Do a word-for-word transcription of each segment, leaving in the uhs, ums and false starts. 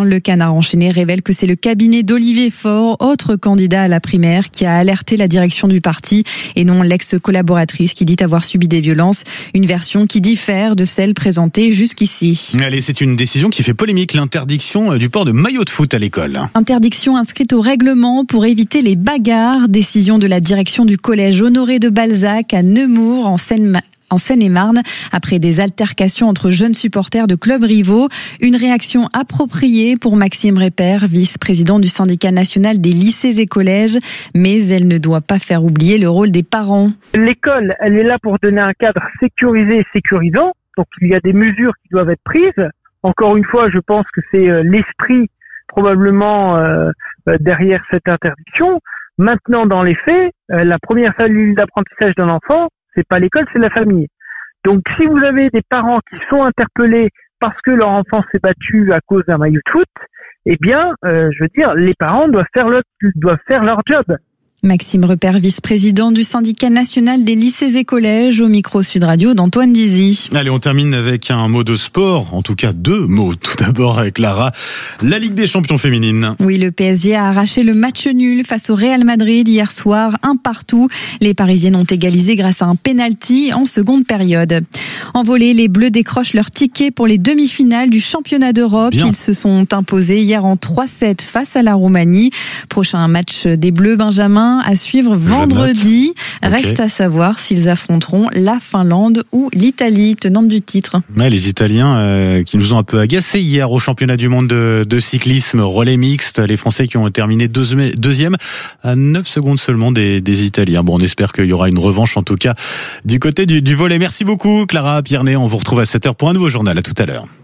matin. Le Canard enchaîné révèle que c'est le cabinet d'Olivier Faure, autre candidat à la primaire, qui a alerté la direction du parti et non l'ex-collaboratrice qui dit avoir subi des violences. Une version qui diffère de celle présentée jusqu'ici. Allez, c'est une décision qui fait polémique, l'interdiction du port de maillot de foot à l'école. Interdiction inscrite au règlement pour éviter les bagarres. Décision de la direction du collège Honoré de Balzac à Nemours en Seine en Seine-et-Marne, après des altercations entre jeunes supporters de clubs rivaux. Une réaction appropriée pour Maxime Répert, vice-président du syndicat national des lycées et collèges, mais elle ne doit pas faire oublier le rôle des parents. L'école, elle est là pour donner un cadre sécurisé et sécurisant, donc il y a des mesures qui doivent être prises. Encore une fois, je pense que c'est l'esprit probablement euh, derrière cette interdiction. Maintenant, dans les faits, euh, la première cellule d'apprentissage d'un enfant, c'est pas l'école, c'est la famille. Donc, si vous avez des parents qui sont interpellés parce que leur enfant s'est battu à cause d'un maillot de foot, eh bien, euh, je veux dire, les parents doivent faire leur, doivent faire leur job. Maxime Répert, vice-président du syndicat national des lycées et collèges, au micro Sud Radio d'Antoine Dizy. Allez, on termine avec un mot de sport, en tout cas deux mots. Tout d'abord avec Clara, la Ligue des champions féminines. Oui, le P S G a arraché le match nul face au Real Madrid hier soir, un partout. Les Parisiennes ont égalisé grâce à un penalty en seconde période. En volley, les Bleus décrochent leur ticket pour les demi-finales du championnat d'Europe. Bien. Ils se sont imposés hier en trois sept face à la Roumanie. Prochain match des Bleus, Benjamin, à suivre vendredi. Reste okay. à savoir s'ils affronteront la Finlande ou l'Italie, tenante du titre. Ouais, les Italiens euh, qui nous ont un peu agacés hier au championnat du monde de, de cyclisme relais mixte. Les Français qui ont terminé deux, deuxième à neuf secondes seulement des, des Italiens. Bon, on espère qu'il y aura une revanche en tout cas du côté du, du volley. Merci beaucoup Clara Pierné. On vous retrouve à sept heures pour un nouveau journal. À tout à l'heure.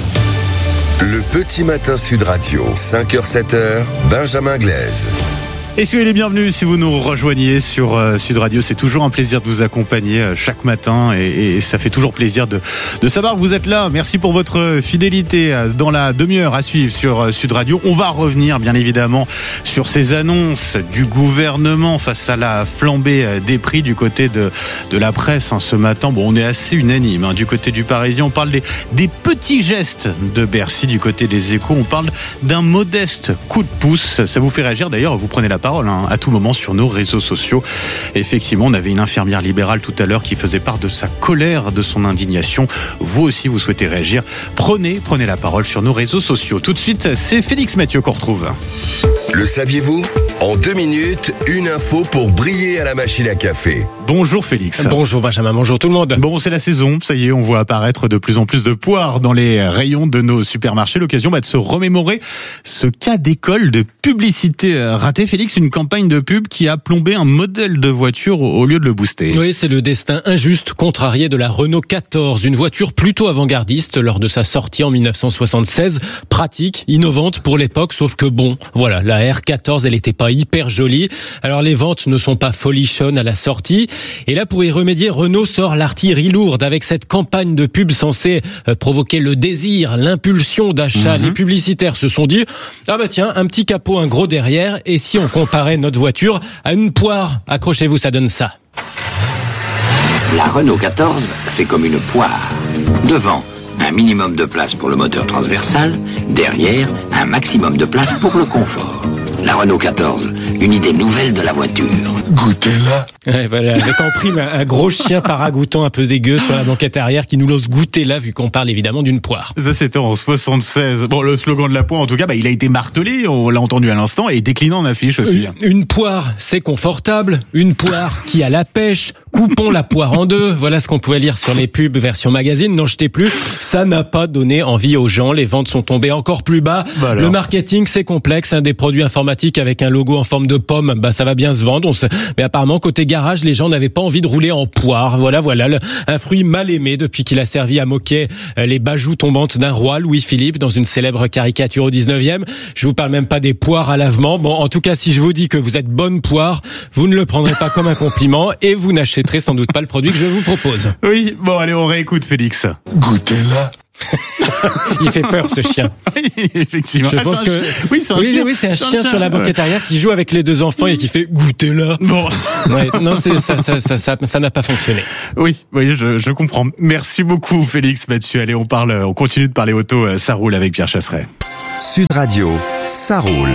Le petit matin Sud Radio, cinq heures sept heures, Benjamin Glaise. Et soyez les bienvenus si vous nous rejoignez sur euh, Sud Radio. C'est toujours un plaisir de vous accompagner euh, chaque matin et, et ça fait toujours plaisir de, de savoir que vous êtes là. Merci pour votre fidélité euh, dans la demi-heure à suivre sur euh, Sud Radio. On va revenir bien évidemment sur ces annonces du gouvernement face à la flambée euh, des prix du côté de, de la presse hein, ce matin. Bon, on est assez unanime hein, du côté du Parisien. On parle des, des petits gestes de Bercy. Du côté des Échos, on parle d'un modeste coup de pouce. Ça vous fait réagir d'ailleurs, vous prenez la parole à tout moment sur nos réseaux sociaux. Effectivement, on avait une infirmière libérale tout à l'heure qui faisait part de sa colère, de son indignation. Vous aussi, vous souhaitez réagir. Prenez, prenez la parole sur nos réseaux sociaux. Tout de suite, c'est Félix Mathieu qu'on retrouve. Le saviez-vous ? En deux minutes, une info pour briller à la machine à café. Bonjour Félix. Bonjour Benjamin, bonjour tout le monde. Bon, c'est la saison, ça y est, on voit apparaître de plus en plus de poires dans les rayons de nos supermarchés. L'occasion bah, de se remémorer ce cas d'école de publicité ratée. Félix, une campagne de pub qui a plombé un modèle de voiture au lieu de le booster. Oui, c'est le destin injuste, contrarié de la Renault quatorze, une voiture plutôt avant-gardiste lors de sa sortie en dix-neuf cent soixante-seize. Pratique, innovante pour l'époque, sauf que bon, voilà, la R quatorze, elle n'était pas hyper jolie. Alors les ventes ne sont pas folichonnes à la sortie. Et là, pour y remédier, Renault sort l'artillerie lourde avec cette campagne de pub censée provoquer le désir, l'impulsion d'achat. Mmh. Les publicitaires se sont dit, ah bah tiens, un petit capot, un gros derrière, et si on comparait notre voiture à une poire, accrochez-vous, ça donne ça. La Renault quatorze, c'est comme une poire. Devant, un minimum de place pour le moteur transversal. Derrière, un maximum de place pour le confort. La Renault quatorze, une idée nouvelle de la voiture. Goûtez-la. Ouais, voilà, avec en prime un, un gros chien paragoutant un peu dégueu sur la banquette arrière qui nous lance goûter là, vu qu'on parle évidemment d'une poire. Ça, c'était en soixante-seize. Bon, le slogan de la poire, en tout cas, bah, il a été martelé, on l'a entendu à l'instant, et décliné en affiche aussi. Une, une poire, c'est confortable. Une poire qui a la pêche. Coupons la poire en deux. Voilà ce qu'on pouvait lire sur les pubs version magazine. N'en jetez plus. Ça n'a pas donné envie aux gens. Les ventes sont tombées encore plus bas. Bah le marketing, c'est complexe. Un des produits informatiques avec un logo en forme de pomme, bah ça va bien se vendre. On se... Mais apparemment, côté garage, les gens n'avaient pas envie de rouler en poire. Voilà, voilà. Le... Un fruit mal aimé depuis qu'il a servi à moquer les bajoux tombantes d'un roi, Louis-Philippe, dans une célèbre caricature au dix-neuvième. Je vous parle même pas des poires à lavement. Bon, en tout cas, si je vous dis que vous êtes bonne poire, vous ne le prendrez pas comme un compliment et vous n'achèterez sans doute pas le produit que je vous propose. Oui, bon allez, on réécoute Félix. Goûtez-la. Il fait peur, ce chien. Effectivement. Je ah, pense c'est que un... oui, c'est un oui, chien. Oui, c'est un c'est chien, un chien sur la banquette arrière qui joue avec les deux enfants et qui fait goûter là. Bon. Ouais, non, c'est, ça, ça, ça, ça, ça n'a pas fonctionné. Oui, oui, je, je comprends. Merci beaucoup, Félix, Mathieu. Allez, on parle, on continue de parler auto. Ça roule avec Pierre Chasseret. Sud Radio, ça roule.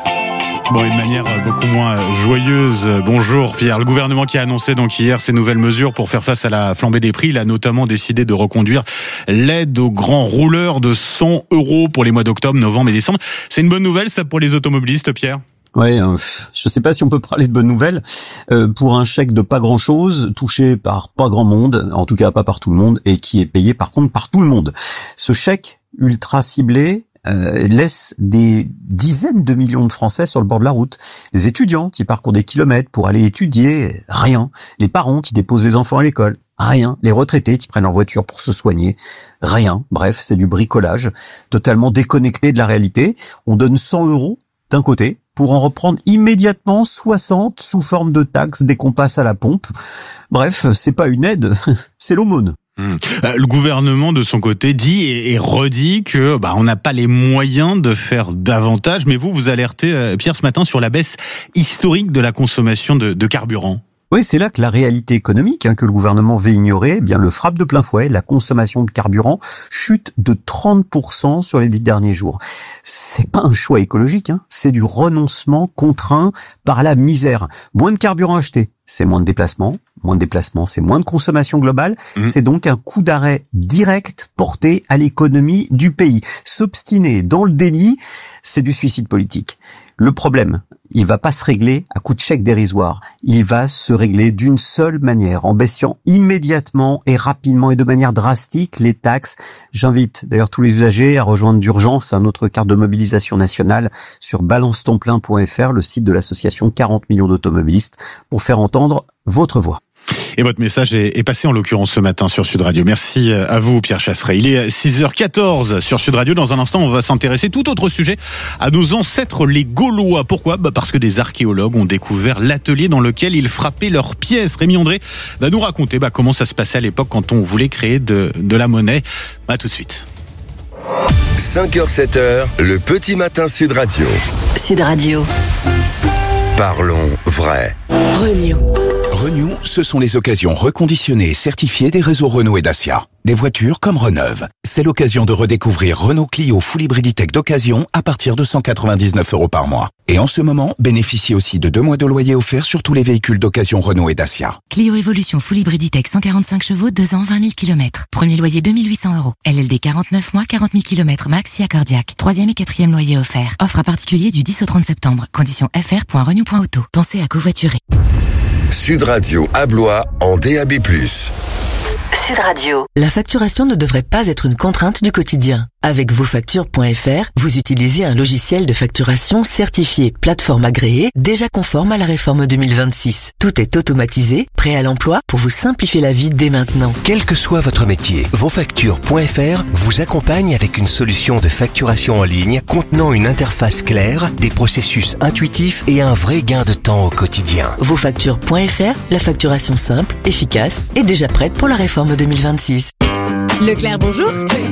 Bon, une manière beaucoup moins joyeuse. Bonjour Pierre. Le gouvernement qui a annoncé donc hier ces nouvelles mesures pour faire face à la flambée des prix, il a notamment décidé de reconduire l'aide aux grands rouleurs de cent euros pour les mois d'octobre, novembre et décembre. C'est une bonne nouvelle ça pour les automobilistes, Pierre? Ouais, euh, je sais pas si on peut parler de bonne nouvelle. Euh, pour un chèque de pas grand-chose, touché par pas grand monde, en tout cas pas par tout le monde, et qui est payé par contre par tout le monde. Ce chèque ultra ciblé Euh, laisse des dizaines de millions de Français sur le bord de la route. Les étudiants qui parcourent des kilomètres pour aller étudier, rien. Les parents qui déposent les enfants à l'école, rien. Les retraités qui prennent leur voiture pour se soigner, rien. Bref, c'est du bricolage totalement déconnecté de la réalité. On donne cent euros d'un côté pour en reprendre immédiatement soixante sous forme de taxes dès qu'on passe à la pompe. Bref, c'est pas une aide, c'est l'aumône. Mmh. Le gouvernement, de son côté, dit et, et redit que bah on n'a pas les moyens de faire davantage. Mais vous, vous alertez, euh, Pierre, ce matin sur la baisse historique de la consommation de, de carburant. Oui, c'est là que la réalité économique hein, que le gouvernement veut ignorer, eh bien le frappe de plein fouet. La consommation de carburant chute de trente pour cent sur les dix derniers jours. C'est pas un choix écologique, hein, c'est du renoncement contraint par la misère. Moins de carburant acheté, c'est moins de déplacements. Moins de déplacements, c'est moins de consommation globale. Mmh. C'est donc un coup d'arrêt direct porté à l'économie du pays. S'obstiner dans le déni, c'est du suicide politique. Le problème, il va pas se régler à coup de chèque dérisoire. Il va se régler d'une seule manière, en baissant immédiatement et rapidement et de manière drastique les taxes. J'invite d'ailleurs tous les usagers à rejoindre d'urgence un autre quart de mobilisation nationale sur balance ton plein point f r, le site de l'association quarante millions d'automobilistes, pour faire entendre votre voix. Et votre message est passé en l'occurrence ce matin sur Sud Radio. Merci à vous, Pierre Chasseret. Il est six heures quatorze sur Sud Radio. Dans un instant, on va s'intéresser, tout autre sujet, à nos ancêtres les Gaulois. Pourquoi ? Bah parce que des archéologues ont découvert l'atelier dans lequel ils frappaient leurs pièces. Rémi André va nous raconter bah, comment ça se passait à l'époque quand on voulait créer de, de la monnaie. À tout de suite. cinq heures sept heures, le petit matin Sud Radio. Sud Radio. Parlons vrai. Renew. Renew, ce sont les occasions reconditionnées et certifiées des réseaux Renault et Dacia. Des voitures comme reneuves. C'est l'occasion de redécouvrir Renault Clio Full Hybrid E-Tech d'occasion à partir de cent quatre-vingt-dix-neuf euros par mois. Et en ce moment, bénéficiez aussi de deux mois de loyer offerts sur tous les véhicules d'occasion Renault et Dacia. Clio Evolution Full Hybrid E-Tech cent quarante-cinq chevaux, deux ans, vingt mille kilomètres. Premier loyer deux mille huit cents euros. L L D quarante-neuf mois, quarante mille kilomètres max, si accordiaque. Troisième et quatrième loyer offert. Offre à particulier du dix au trente septembre. Conditions f r point renew point auto. Pensez à covoiturer. Sud Radio à Blois en D A B plus. Sud Radio. La facturation ne devrait pas être une contrainte du quotidien. Avec vosfactures point f r, vous utilisez un logiciel de facturation certifié plateforme agréée, déjà conforme à la réforme deux mille vingt-six. Tout est automatisé, prêt à l'emploi pour vous simplifier la vie dès maintenant. Quel que soit votre métier, vosfactures point f r vous accompagne avec une solution de facturation en ligne contenant une interface claire, des processus intuitifs et un vrai gain de temps au quotidien. vosfactures point f r, la facturation simple, efficace et déjà prête pour la réforme deux mille vingt-six. Leclerc, bonjour.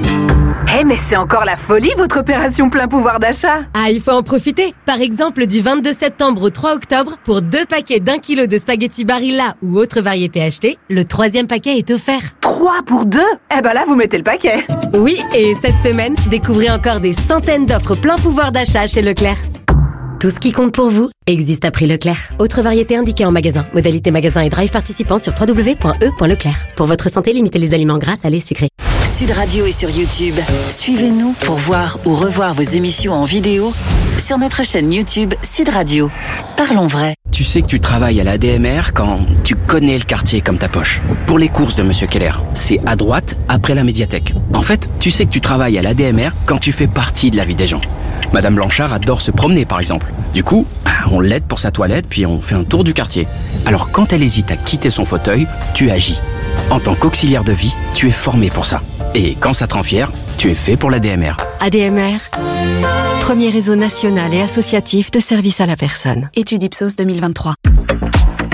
Eh hey, mais c'est encore la folie votre opération plein pouvoir d'achat. Ah, il faut en profiter. Par exemple, du vingt-deux septembre au trois octobre, pour deux paquets d'un kilo de spaghettis Barilla ou autre variété achetée, le troisième paquet est offert. Trois pour deux ? Eh ben là, vous mettez le paquet. Oui, et cette semaine, découvrez encore des centaines d'offres plein pouvoir d'achat chez Leclerc. Tout ce qui compte pour vous existe à prix Leclerc. Autre variété indiquée en magasin. Modalité magasin et drive participant sur w w w point e point leclerc. Pour votre santé, limitez les aliments gras, salés, sucrés. Sud Radio est sur YouTube. Suivez-nous pour voir ou revoir vos émissions en vidéo sur notre chaîne YouTube Sud Radio. Parlons vrai. Tu sais que tu travailles à la D M R quand tu connais le quartier comme ta poche. Pour les courses de Monsieur Keller, c'est à droite, après la médiathèque. En fait, tu sais que tu travailles à la D M R quand tu fais partie de la vie des gens. Madame Blanchard adore se promener, par exemple. Du coup, on l'aide pour sa toilette, puis on fait un tour du quartier. Alors quand elle hésite à quitter son fauteuil, tu agis. En tant qu'auxiliaire de vie, tu es formé pour ça. Et quand ça te rend fier, tu es fait pour la D M R. A D M R, premier réseau national et associatif de services à la personne. Étude Ipsos deux mille vingt-trois.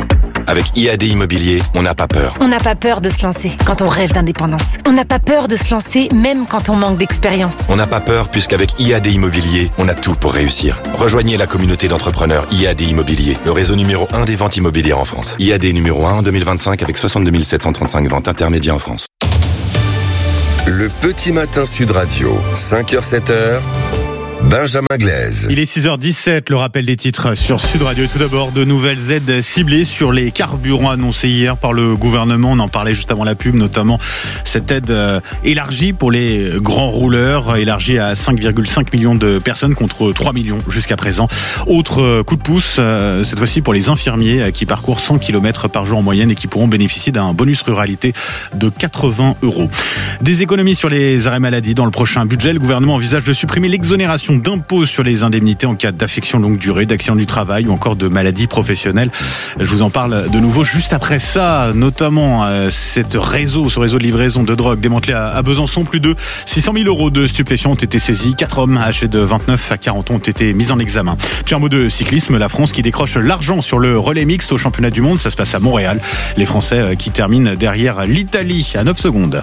Avec I A D Immobilier, on n'a pas peur. On n'a pas peur de se lancer quand on rêve d'indépendance. On n'a pas peur de se lancer même quand on manque d'expérience. On n'a pas peur puisqu'avec I A D Immobilier, on a tout pour réussir. Rejoignez la communauté d'entrepreneurs I A D Immobilier, le réseau numéro un des ventes immobilières en France. I A D numéro un en deux mille vingt-cinq avec soixante-deux mille sept cent trente-cinq ventes intermédiaires en France. Le petit matin Sud Radio, cinq heures sept heures. Benjamin Glaise. Il est six heures dix-sept, le rappel des titres sur Sud Radio. Tout d'abord, de nouvelles aides ciblées sur les carburants annoncées hier par le gouvernement. On en parlait juste avant la pub, notamment cette aide élargie pour les grands rouleurs, élargie à cinq virgule cinq millions de personnes contre trois millions jusqu'à présent. Autre coup de pouce, cette fois-ci pour les infirmiers qui parcourent cent kilomètres par jour en moyenne et qui pourront bénéficier d'un bonus ruralité de quatre-vingts euros. Des économies sur les arrêts maladie. Dans le prochain budget, le gouvernement envisage de supprimer l'exonération d'impôts sur les indemnités en cas d'affection longue durée, d'accident du travail ou encore de maladie professionnelle. Je vous en parle de nouveau juste après ça, notamment euh, cette réseau, ce réseau de livraison de drogue démantelé à, à Besançon. Plus de six cent mille euros de stupéfiants ont été saisis. Quatre hommes âgés de vingt-neuf à quarante ans ont été mis en examen. Puis un mot de cyclisme, la France qui décroche l'argent sur le relais mixte au championnat du monde. Ça se passe à Montréal. Les Français euh, qui terminent derrière l'Italie à neuf secondes.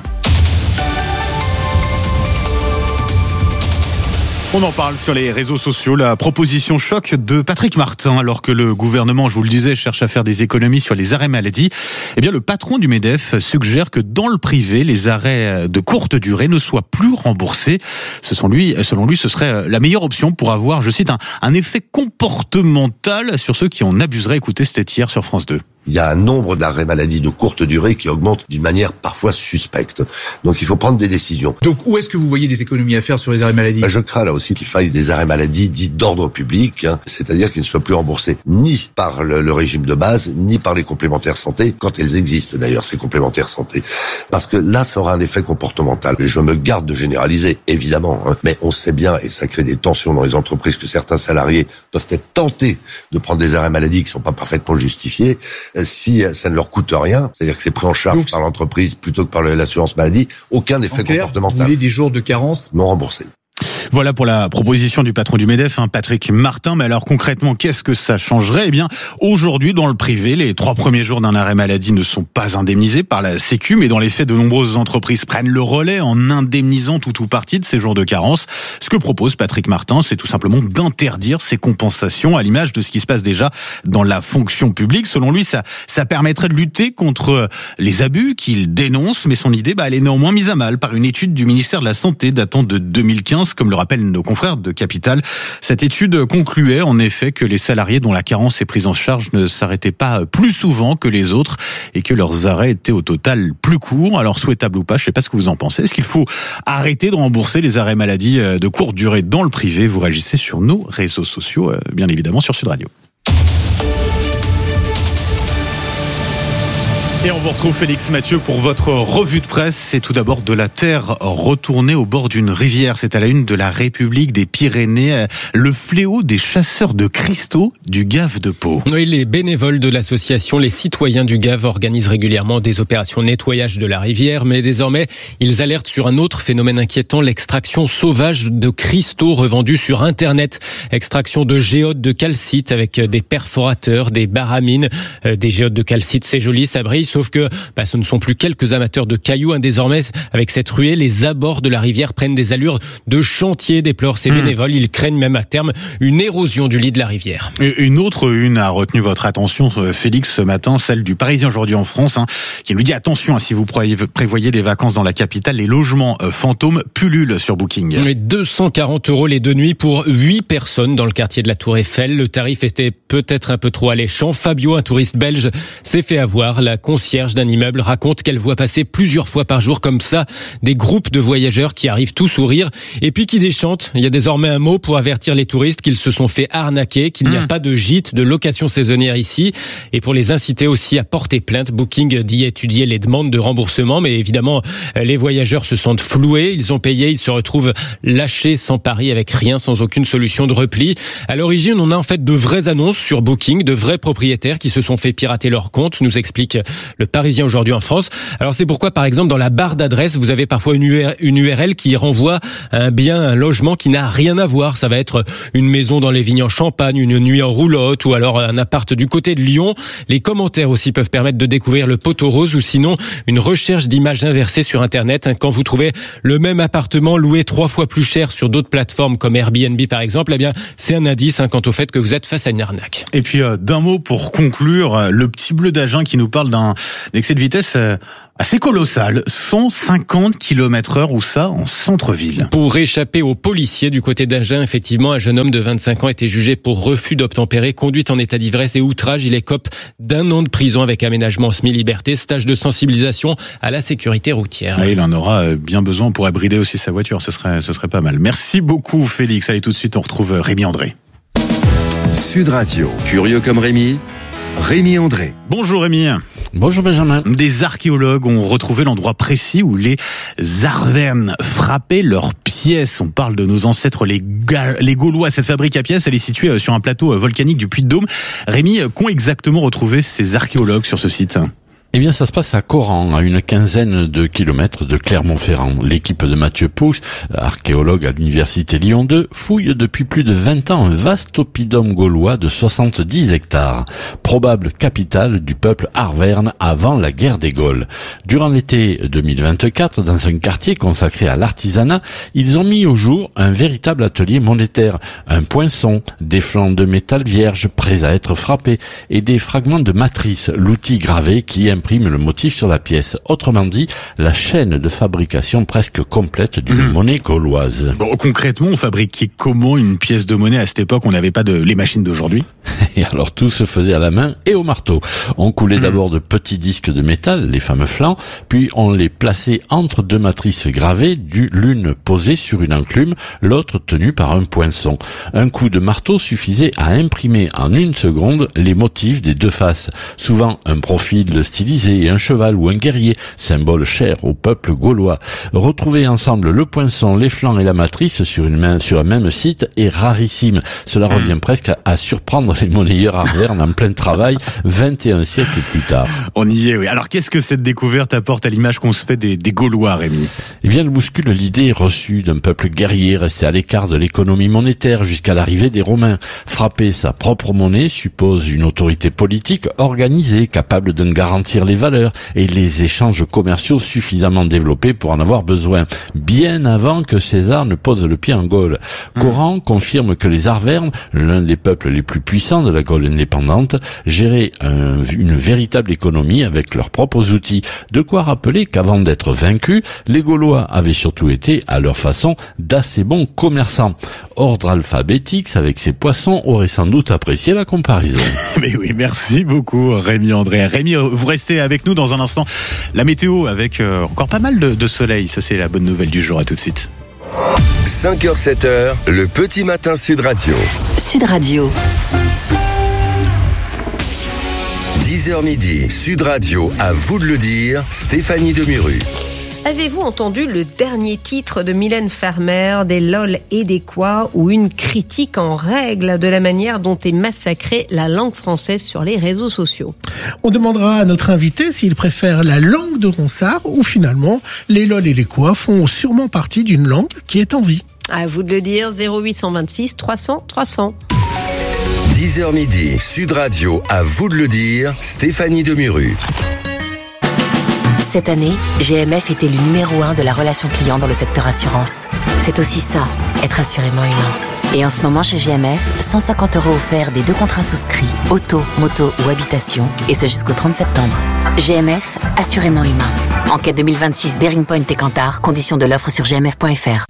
On en parle sur les réseaux sociaux, la proposition choc de Patrick Martin, alors que le gouvernement, je vous le disais, cherche à faire des économies sur les arrêts maladie. Eh bien, le patron du MEDEF suggère que dans le privé, les arrêts de courte durée ne soient plus remboursés. Ce sont lui, selon lui, ce serait la meilleure option pour avoir, je cite, un, un effet comportemental sur ceux qui en abuseraient. Écoutez, c'était hier sur France deux. Il y a un nombre d'arrêts maladie de courte durée qui augmente d'une manière parfois suspecte. Donc il faut prendre des décisions. Donc où est-ce que vous voyez des économies à faire sur les arrêts maladie ? Ben, je crains là aussi qu'il faille des arrêts maladie dits d'ordre public, hein, c'est-à-dire qu'ils ne soient plus remboursés ni par le, le régime de base, ni par les complémentaires santé, quand elles existent d'ailleurs, ces complémentaires santé. Parce que là, ça aura un effet comportemental. Et je me garde de généraliser, évidemment, hein, mais on sait bien, et ça crée des tensions dans les entreprises, que certains salariés peuvent être tentés de prendre des arrêts maladie qui ne sont pas parfaitement justifiés. Si ça ne leur coûte rien, c'est-à-dire que c'est pris en charge Donc, par l'entreprise plutôt que par l'assurance maladie, aucun effet clair, comportemental. Vous voulez des jours de carence non remboursés. Voilà pour la proposition du patron du MEDEF, hein, Patrick Martin. Mais alors concrètement, qu'est-ce que ça changerait ? Eh bien, aujourd'hui, dans le privé, les trois premiers jours d'un arrêt maladie ne sont pas indemnisés par la Sécu, mais dans les faits, de nombreuses entreprises prennent le relais en indemnisant tout ou partie de ces jours de carence. Ce que propose Patrick Martin, c'est tout simplement d'interdire ces compensations, à l'image de ce qui se passe déjà dans la fonction publique. Selon lui, ça, ça permettrait de lutter contre les abus qu'il dénonce, mais son idée, bah, elle est néanmoins mise à mal par une étude du ministère de la Santé datant de deux mille quinze, comme le rappellent nos confrères de Capital. Cette étude concluait en effet que les salariés dont la carence est prise en charge ne s'arrêtaient pas plus souvent que les autres et que leurs arrêts étaient au total plus courts. Alors souhaitable ou pas, je ne sais pas ce que vous en pensez. Est-ce qu'il faut arrêter de rembourser les arrêts maladie de courte durée dans le privé ? Vous réagissez sur nos réseaux sociaux, bien évidemment sur Sud Radio. Et on vous retrouve Félix Mathieu pour votre revue de presse. C'est tout d'abord de la terre retournée au bord d'une rivière. C'est à la une de la République des Pyrénées. Le fléau des chasseurs de cristaux du Gave de Pau. Oui, les bénévoles de l'association Les Citoyens du Gave organisent régulièrement des opérations nettoyage de la rivière. Mais désormais, ils alertent sur un autre phénomène inquiétant, l'extraction sauvage de cristaux revendus sur Internet. Extraction de géodes de calcite avec des perforateurs, des baramines. Des géodes de calcite, c'est joli, ça brille. Sauf que bah, ce ne sont plus quelques amateurs de cailloux. Hein. Désormais, avec cette ruée, les abords de la rivière prennent des allures de chantier, déplorent ces bénévoles. Ils craignent même à terme une érosion du lit de la rivière. Et une autre une a retenu votre attention, Félix, ce matin, celle du Parisien aujourd'hui en France, hein, qui nous dit attention, hein, si vous prévoyez des vacances dans la capitale, les logements euh, fantômes pullulent sur Booking. Et deux cent quarante euros les deux nuits pour huit personnes dans le quartier de la Tour Eiffel. Le tarif était peut-être un peu trop alléchant. Fabio, un touriste belge, s'est fait avoir. La concierge d'un immeuble raconte qu'elle voit passer plusieurs fois par jour comme ça des groupes de voyageurs qui arrivent tout sourire et puis qui déchantent. Il y a désormais un mot pour avertir les touristes qu'ils se sont fait arnaquer, qu'il n'y a mmh. pas de gîte, de location saisonnière ici, et pour les inciter aussi à porter plainte. Booking dit étudier les demandes de remboursement, mais évidemment les voyageurs se sentent floués, ils ont payé, ils se retrouvent lâchés sans pari, avec rien, sans aucune solution de repli. À l'origine, on a en fait de vraies annonces sur Booking, de vrais propriétaires qui se sont fait pirater leur compte, nous explique Le Parisien aujourd'hui en France. Alors c'est pourquoi, par exemple, dans la barre d'adresse, vous avez parfois une U R L qui renvoie à un bien, un logement qui n'a rien à voir. Ça va être une maison dans les vignes en Champagne, une nuit en roulotte ou alors un appart du côté de Lyon. Les commentaires aussi peuvent permettre de découvrir le poteau rose ou sinon une recherche d'images inversées sur Internet. Quand vous trouvez le même appartement loué trois fois plus cher sur d'autres plateformes comme Airbnb par exemple, eh bien c'est un indice hein, quant au fait que vous êtes face à une arnaque. Et puis euh, d'un mot pour conclure, le petit bleu d'Agen qui nous parle d'un excès de vitesse euh, assez colossal, cent cinquante kilomètres heure, ou ça en centre-ville. Pour échapper aux policiers du côté d'Agen, effectivement, un jeune homme de vingt-cinq ans a été jugé pour refus d'obtempérer, conduite en état d'ivresse et outrage. Il écope d'un an de prison avec aménagement semi-liberté, stage de sensibilisation à la sécurité routière. Ah, il en aura bien besoin, on pourrait brider aussi sa voiture, ce serait, ce serait pas mal. Merci beaucoup Félix. Allez, tout de suite on retrouve Rémi André. Sud Radio, curieux comme Rémi, Rémi André. Bonjour Rémi. Bonjour Benjamin. Des archéologues ont retrouvé l'endroit précis où les Arvernes frappaient leurs pièces. On parle de nos ancêtres les, Ga- les Gaulois. Cette fabrique à pièces, elle est située sur un plateau volcanique du Puy-de-Dôme. Rémi, qu'ont exactement retrouvé ces archéologues sur ce site ? Eh bien, ça se passe à Coran, à une quinzaine de kilomètres de Clermont-Ferrand. L'équipe de Mathieu Pouch, archéologue à l'université Lyon deux, fouille depuis plus de vingt ans un vaste oppidum gaulois de soixante-dix hectares, probable capitale du peuple arverne avant la guerre des Gaules. Durant l'été deux mille vingt-quatre, dans un quartier consacré à l'artisanat, ils ont mis au jour un véritable atelier monétaire, un poinçon, des flancs de métal vierge prêts à être frappés et des fragments de matrice, l'outil gravé qui imprime le motif sur la pièce. Autrement dit, la chaîne de fabrication presque complète d'une mmh. monnaie gauloise. Bon, concrètement, on fabriquait comment une pièce de monnaie à cette époque ? On n'avait pas de les machines d'aujourd'hui. Et alors tout se faisait à la main et au marteau. On coulait mmh. d'abord de petits disques de métal, les fameux flancs, puis on les plaçait entre deux matrices gravées, du, l'une posée sur une enclume, l'autre tenue par un poinçon. Un coup de marteau suffisait à imprimer en une seconde les motifs des deux faces. Souvent un profil stylisé et un cheval ou un guerrier, symbole cher au peuple gaulois. Retrouver ensemble le poinçon, les flancs et la matrice sur une main, sur un même site est rarissime. Cela revient mmh. presque à, à surprendre les monnayeurs arvernes en plein travail vingt et un siècles plus tard. On y est, oui. Alors qu'est-ce que cette découverte apporte à l'image qu'on se fait des, des Gaulois, Rémi ? Eh bien, elle bouscule l'idée reçue d'un peuple guerrier resté à l'écart de l'économie monétaire jusqu'à l'arrivée des Romains. Frapper sa propre monnaie suppose une autorité politique organisée, capable de garantir les valeurs et les échanges commerciaux suffisamment développés pour en avoir besoin, bien avant que César ne pose le pied en Gaule. Coran confirme que les Arvernes, l'un des peuples les plus puissants de la Gaule indépendante, géraient un, une véritable économie avec leurs propres outils. De quoi rappeler qu'avant d'être vaincus, les Gaulois avaient surtout été, à leur façon, d'assez bons commerçants. Ordre alphabétique, avec ses poissons, aurait sans doute apprécié la comparaison. Mais oui, merci beaucoup Rémi André. Rémi, vous restez avec nous dans un instant. La météo avec euh, encore pas mal de, de soleil, ça c'est la bonne nouvelle du jour. À tout de suite. cinq heures sept heures, le petit matin Sud Radio. Sud Radio. dix heures midi, Sud Radio, à vous de le dire, Stéphanie Demuru. Avez-vous entendu le dernier titre de Mylène Farmer, des lol et des quoi, ou une critique en règle de la manière dont est massacrée la langue française sur les réseaux sociaux? On demandera à notre invité s'il préfère la langue de Ronsard ou finalement les lol et les quoi font sûrement partie d'une langue qui est en vie. À vous de le dire, zéro huit cent vingt-six trois cents trois cents. dix heures midi, Sud Radio, à vous de le dire, Stéphanie Demuru. Cette année, G M F était le numéro un de la relation client dans le secteur assurance. C'est aussi ça, être assurément humain. Et en ce moment chez G M F, cent cinquante euros offerts des deux contrats souscrits, auto, moto ou habitation, et ce jusqu'au trente septembre. G M F, assurément humain. Enquête deux mille vingt-six, Bearing Point et Kantar, conditions de l'offre sur g m f point f r.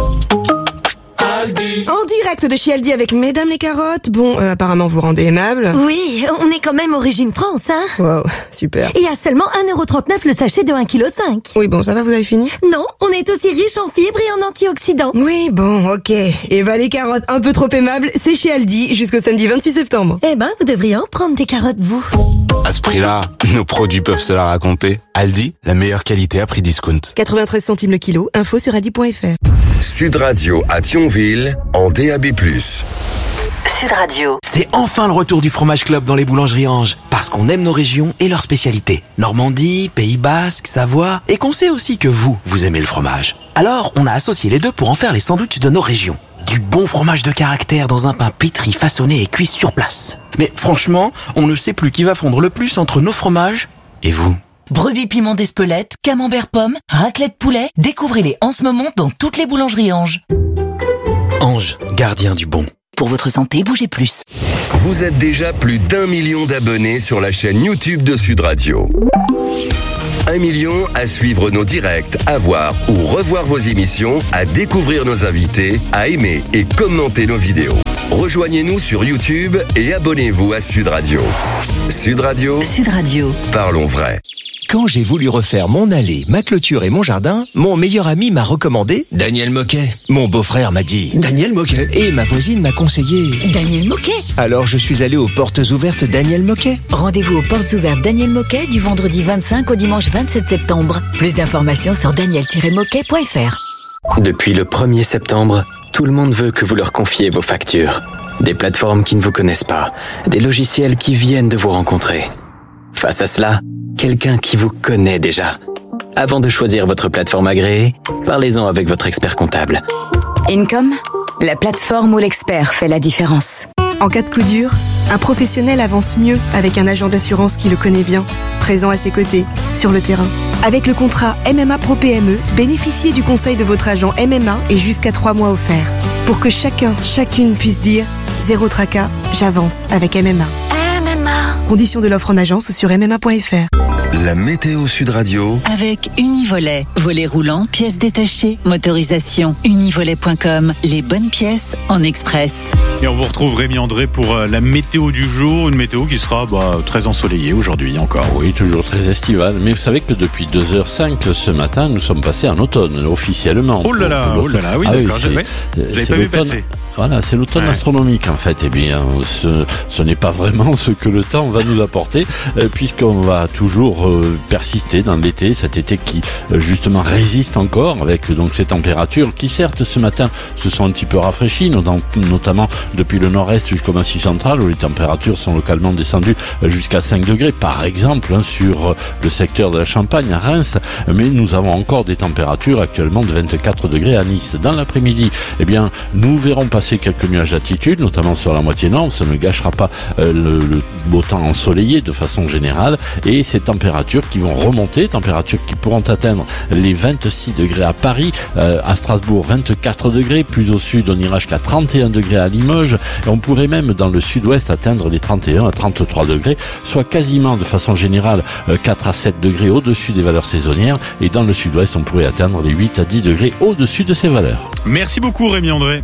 En direct de chez Aldi avec Mesdames les carottes. Bon, euh, apparemment vous rendez aimable. Oui, on est quand même origine France, hein. Wow, super. Et à seulement un euro trente-neuf le sachet de un virgule cinq kilos. Oui, bon, ça va, vous avez fini? Non, on est aussi riche en fibres et en antioxydants. Oui, bon, ok. Eva les carottes, un peu trop aimables, c'est chez Aldi jusqu'au samedi vingt-six septembre. Eh ben, vous devriez en prendre des carottes, vous. À ce prix-là, nos produits peuvent se la raconter. Aldi, la meilleure qualité à prix discount. quatre-vingt-treize centimes le kilo, info sur aldi point f r. Sud Radio à Thionville, en D A B plus. Sud Radio. C'est enfin le retour du fromage club dans les boulangeries Ange. Parce qu'on aime nos régions et leurs spécialités. Normandie, Pays Basque, Savoie. Et qu'on sait aussi que vous, vous aimez le fromage. Alors, on a associé les deux pour en faire les sandwichs de nos régions. Du bon fromage de caractère dans un pain pétri, façonné et cuit sur place. Mais franchement, on ne sait plus qui va fondre le plus entre nos fromages et vous. Brebis piment d'Espelette, camembert pomme, raclette poulet. Découvrez-les en ce moment dans toutes les boulangeries Ange. Ange, gardien du bon. Pour votre santé, bougez plus. Vous êtes déjà plus d'un million d'abonnés sur la chaîne YouTube de Sud Radio. Un million à suivre nos directs, à voir ou revoir vos émissions, à découvrir nos invités, à aimer et commenter nos vidéos. Rejoignez-nous sur YouTube et abonnez-vous à Sud Radio. Sud Radio. Sud Radio. Parlons vrai. Quand j'ai voulu refaire mon allée, ma clôture et mon jardin, mon meilleur ami m'a recommandé Daniel Moquet. Mon beau-frère m'a dit Daniel Moquet. Et ma voisine m'a conseillé Daniel Moquet. Alors je suis allé aux portes ouvertes Daniel Moquet. Rendez-vous aux portes ouvertes Daniel Moquet du vendredi vingt-cinq au dimanche vingt-sept septembre. Plus d'informations sur daniel tiret moquet point f r. Depuis le premier septembre, tout le monde veut que vous leur confiez vos factures. Des plateformes qui ne vous connaissent pas, des logiciels qui viennent de vous rencontrer. Face à cela, quelqu'un qui vous connaît déjà. Avant de choisir votre plateforme agréée, parlez-en avec votre expert comptable. Income, la plateforme où l'expert fait la différence. En cas de coup dur, un professionnel avance mieux avec un agent d'assurance qui le connaît bien, présent à ses côtés, sur le terrain. Avec le contrat M M A Pro P M E, bénéficiez du conseil de votre agent M M A et jusqu'à trois mois offerts. Pour que chacun, chacune puisse dire « Zéro tracas, j'avance avec M M A ». M M A. Conditions de l'offre en agence sur m m a point f r. La météo Sud Radio. Avec Univolet. Volets roulants, pièces détachées, motorisation. Univolet point com. Les bonnes pièces en express. Et on vous retrouve Rémi André pour la météo du jour. Une météo qui sera bah, très ensoleillée aujourd'hui encore. Oui, toujours très estivale. Mais vous savez que depuis deux heures cinq ce matin, nous sommes passés en automne, officiellement. Oh là là, oh là là, oui, ah d'accord, oui, j'avais, j'avais pas vu passer. Voilà, c'est l'automne ouais. astronomique en fait. Eh bien, ce, ce n'est pas vraiment ce que le temps va nous apporter, euh, puisqu'on va toujours euh, persister dans l'été, cet été qui euh, justement résiste encore avec donc ces températures qui certes ce matin se sont un petit peu rafraîchies, notamment depuis le nord-est jusqu'au massif central où les températures sont localement descendues jusqu'à cinq degrés par exemple hein, sur le secteur de la Champagne à Reims, mais nous avons encore des températures actuellement de vingt-quatre degrés à Nice. Dans l'après-midi, eh bien, nous verrons passer quelques nuages d'altitude, notamment sur la moitié nord. Ça ne gâchera pas euh, le, le beau temps ensoleillé de façon générale, et ces températures qui vont remonter, températures qui pourront atteindre les vingt-six degrés à Paris, euh, à Strasbourg vingt-quatre degrés, plus au sud on ira jusqu'à trente et un degrés à Limoges, et on pourrait même dans le sud-ouest atteindre les trente et un à trente-trois degrés, soit quasiment de façon générale euh, quatre à sept degrés au-dessus des valeurs saisonnières, et dans le sud-ouest on pourrait atteindre les huit à dix degrés au-dessus de ces valeurs. Merci beaucoup Rémi André.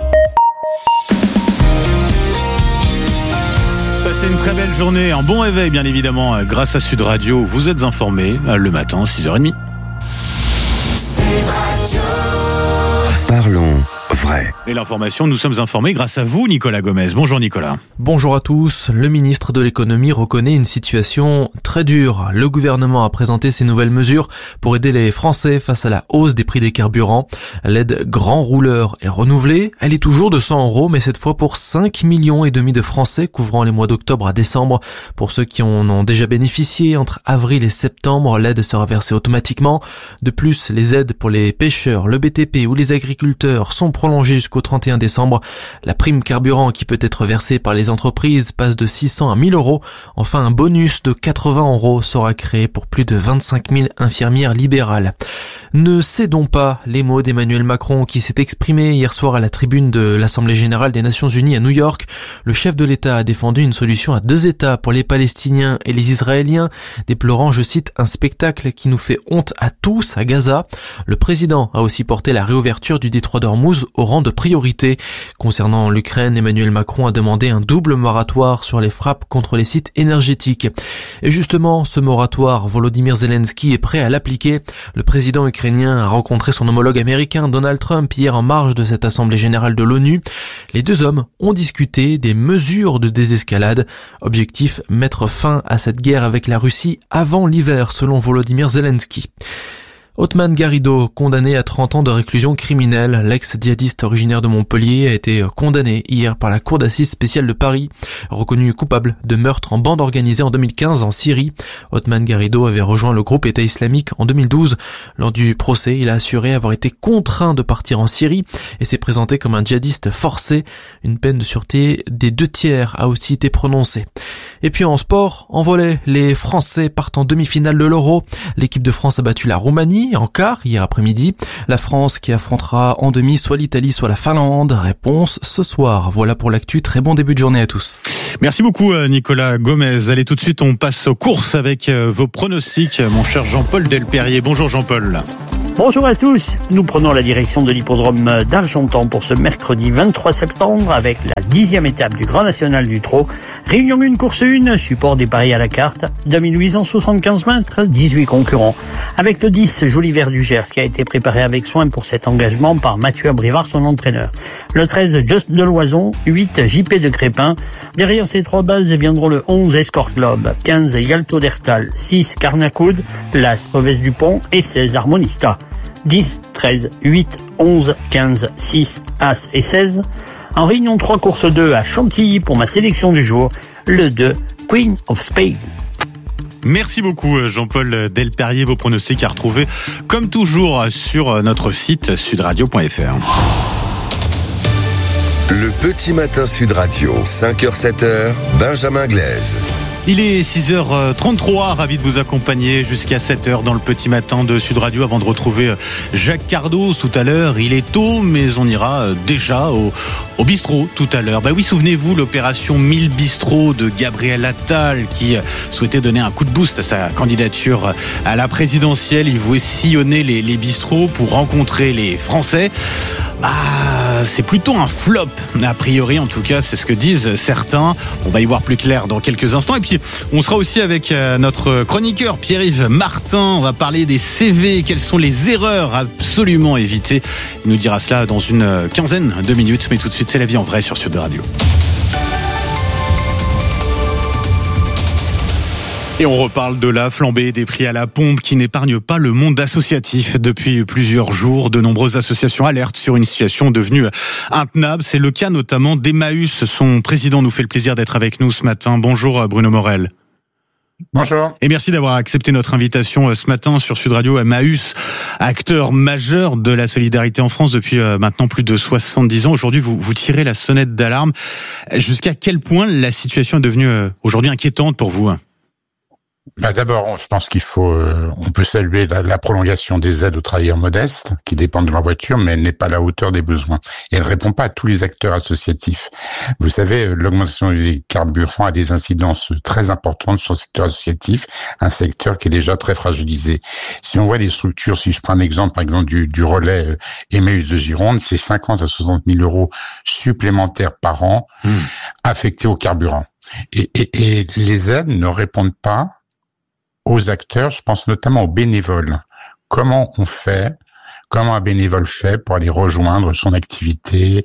Passez une très belle journée, un bon réveil bien évidemment grâce à Sud Radio. Vous êtes informés le matin, six heures trente. Sud Radio. Parlons vrai. Et l'information, nous sommes informés grâce à vous, Nicolas Gomez. Bonjour Nicolas. Bonjour à tous. Le ministre de l'économie reconnaît une situation très dure. Le gouvernement a présenté ses nouvelles mesures pour aider les Français face à la hausse des prix des carburants. L'aide grand rouleur est renouvelée. Elle est toujours de cent euros, mais cette fois pour cinq millions et demi de Français couvrant les mois d'octobre à décembre. Pour ceux qui en ont déjà bénéficié entre avril et septembre, l'aide sera versée automatiquement. De plus, les aides pour les pêcheurs, le B T P ou les agriculteurs sont prolongée jusqu'au trente et un décembre. La prime carburant qui peut être versée par les entreprises passe de six cents à mille euros. Enfin, un bonus de quatre-vingts euros sera créé pour plus de vingt-cinq mille infirmières libérales. Ne cédons pas, les mots d'Emmanuel Macron qui s'est exprimé hier soir à la tribune de l'Assemblée générale des Nations Unies à New York. Le chef de l'État a défendu une solution à deux États pour les Palestiniens et les Israéliens, déplorant, je cite, un spectacle qui nous fait honte à tous à Gaza. Le président a aussi porté la réouverture du détroit d'Ormuz au rang de priorité. Concernant l'Ukraine, Emmanuel Macron a demandé un double moratoire sur les frappes contre les sites énergétiques. Et justement, ce moratoire, Volodymyr Zelensky est prêt à l'appliquer. Le président ukrainien a rencontré son homologue américain Donald Trump hier en marge de cette assemblée générale de l'ONU. Les deux hommes ont discuté des mesures de désescalade. Objectif, mettre fin à cette guerre avec la Russie avant l'hiver, selon Volodymyr Zelensky. Othman Garrido, condamné à trente ans de réclusion criminelle. L'ex-djihadiste originaire de Montpellier a été condamné hier par la Cour d'assises spéciale de Paris. Reconnu coupable de meurtre en bande organisée en deux mille quinze en Syrie. Othman Garrido avait rejoint le groupe État islamique en deux mille douze. Lors du procès, il a assuré avoir été contraint de partir en Syrie et s'est présenté comme un djihadiste forcé. Une peine de sûreté des deux tiers a aussi été prononcée. Et puis en sport, en volley, les Français partent en demi-finale de l'Euro. L'équipe de France a battu la Roumanie en quart hier après-midi. La France qui affrontera en demi soit l'Italie soit la Finlande. Réponse ce soir. Voilà pour l'actu. Très bon début de journée à tous. Merci beaucoup Nicolas Gomez. Allez, tout de suite on passe aux courses avec vos pronostics, mon cher Jean-Paul Delperrier. Bonjour Jean-Paul. Bonjour à tous, nous prenons la direction de l'hippodrome d'Argentan pour ce mercredi vingt-trois septembre avec la dixième étape du Grand National du Trot. Réunion une, course un, support des paris à la carte, deux mille huit cent soixante-quinze mètres, dix-huit concurrents. Avec le dix, Joli Vert du Gers qui a été préparé avec soin pour cet engagement par Mathieu Abrivard, son entraîneur. Le treize, Just de Loison, huit, J P de Crépin. Derrière ces trois bases viendront le onze, Escort Club, quinze, Yalto d'Ertal, six, Carnacoud, l'As, Revès du Pont et seize, Harmonista. dix, treize, huit, onze, quinze, six, As et seize. En réunion trois, course deux à Chantilly pour ma sélection du jour, le deux, Queen of Spades. Merci beaucoup Jean-Paul Delperrier. Vos pronostics à retrouver comme toujours sur notre site sud radio point f r. Le petit matin Sud Radio, cinq heures sept heures, Benjamin Glaise. Il est six heures trente-trois, ravi de vous accompagner jusqu'à sept heures dans le petit matin de Sud Radio avant de retrouver Jacques Cardoz tout à l'heure. Il est tôt, mais on ira déjà au, au bistrot tout à l'heure. Bah oui, souvenez-vous, l'opération mille bistrots de Gabriel Attal qui souhaitait donner un coup de boost à sa candidature à la présidentielle. Il voulait sillonner les, les bistrots pour rencontrer les Français. Ah, c'est plutôt un flop, a priori, en tout cas, c'est ce que disent certains. On va y voir plus clair dans quelques instants. Et puis, on sera aussi avec notre chroniqueur Pierre-Yves Martin. On va parler des C V. Quelles sont les erreurs à absolument éviter? Il nous dira cela dans une quinzaine de minutes. Mais tout de suite, c'est la vie en vrai sur Sud Radio. Et on reparle de la flambée des prix à la pompe qui n'épargne pas le monde associatif. Depuis plusieurs jours, de nombreuses associations alertent sur une situation devenue intenable. C'est le cas notamment d'Emmaüs. Son président nous fait le plaisir d'être avec nous ce matin. Bonjour Bruno Morel. Bonjour. Et merci d'avoir accepté notre invitation ce matin sur Sud Radio. Emmaüs, acteur majeur de la solidarité en France depuis maintenant plus de soixante-dix ans. Aujourd'hui, vous, vous tirez la sonnette d'alarme. Jusqu'à quel point la situation est devenue aujourd'hui inquiétante pour vous ? Bah d'abord, je pense qu'il faut, euh, on peut saluer la, la prolongation des aides aux travailleurs modestes qui dépendent de leur voiture, mais elle n'est pas à la hauteur des besoins. Et elle ne répond pas à tous les acteurs associatifs. Vous savez, l'augmentation des carburants a des incidences très importantes sur le secteur associatif, un secteur qui est déjà très fragilisé. Si on voit des structures, si je prends un exemple, par exemple du, du relais euh, Emmaüs de Gironde, c'est cinquante à soixante mille euros supplémentaires par an mmh. affectés au carburant. Et, et, et les aides ne répondent pas aux acteurs, je pense notamment aux bénévoles. Comment on fait, comment un bénévole fait pour aller rejoindre son activité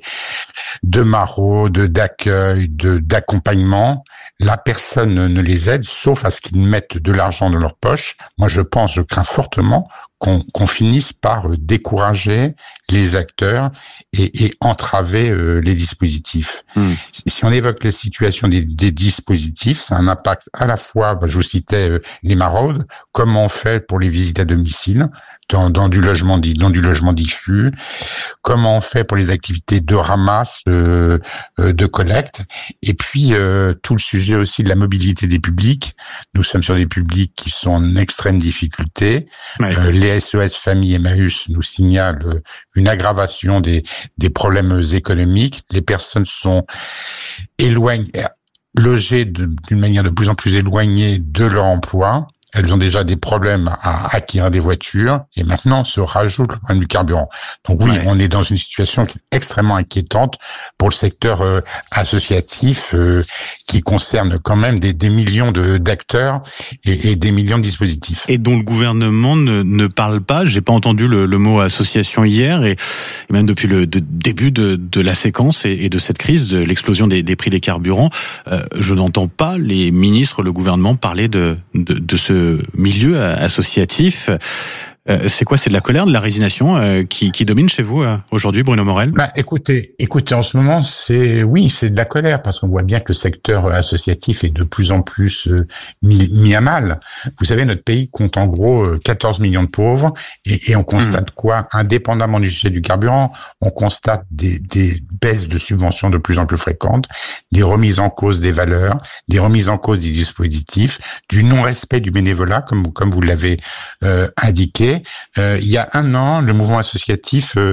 de maraude, d'accueil, de, d'accompagnement? La personne ne les aide, sauf à ce qu'ils mettent de l'argent dans leur poche. Moi, je pense, je crains fortement qu'on, qu'on finisse par décourager les acteurs et, et entraver euh, les dispositifs. Mmh. Si on évoque la situation des, des dispositifs, ça a un impact à la fois, bah, je vous citais euh, les maraudes, comment on fait pour les visites à domicile, dans, dans du logement, dans du logement diffus, comment on fait pour les activités de ramasse, euh, euh, de collecte, et puis euh, tout le sujet aussi de la mobilité des publics. Nous sommes sur des publics qui sont en extrême difficulté. Ouais. Euh, les S O S Famille Emmaüs nous signalent une aggravation des, des problèmes économiques. Les personnes sont éloignées, logées de, d'une manière de plus en plus éloignée de leur emploi. Elles ont déjà des problèmes à acquérir des voitures et maintenant se rajoute le problème du carburant. Donc oui, ouais. on est dans une situation qui est extrêmement inquiétante pour le secteur euh, associatif euh, qui concerne quand même des, des millions de, d'acteurs et, et des millions de dispositifs. Et dont le gouvernement ne, ne parle pas. J'ai pas entendu le, le mot association hier et, et même depuis le de, début de, de la séquence et, et de cette crise, de l'explosion des, des prix des carburants, euh, je n'entends pas les ministres, le gouvernement parler de, de, de ce milieu associatif. Euh, c'est quoi? C'est de la colère, de la résignation euh, qui, qui domine chez vous euh, aujourd'hui, Bruno Morel? Bah, écoutez, écoutez, en ce moment, c'est oui, c'est de la colère parce qu'on voit bien que le secteur associatif est de plus en plus euh, mis, mis à mal. Vous savez, notre pays compte en gros euh, quatorze millions de pauvres et, et on constate mmh. quoi? Indépendamment du sujet du carburant, on constate des, des baisses de subventions de plus en plus fréquentes, des remises en cause des valeurs, des remises en cause des dispositifs, du non-respect du bénévolat, comme comme vous l'avez euh, indiqué. Euh, il y a un an, le mouvement associatif euh,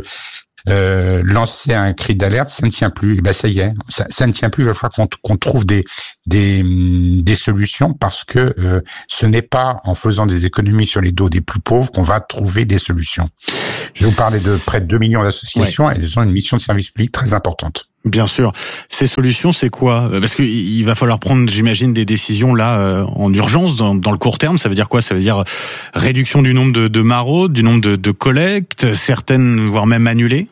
euh, lançait un cri d'alerte, ça ne tient plus. Et ben ça y est, ça, ça ne tient plus. Il va falloir qu'on, qu'on trouve des des des solutions parce que euh, ce n'est pas en faisant des économies sur les dos des plus pauvres qu'on va trouver des solutions. Je vous parlais de près de deux millions d'associations, ouais. Elles ont une mission de service public très importante. Bien sûr. Ces solutions, c'est quoi? Parce que il va falloir prendre, j'imagine, des décisions là euh, en urgence, dans, dans le court terme. Ça veut dire quoi? Ça veut dire réduction du nombre de, de maraudes, du nombre de, de collectes, certaines voire même annulées.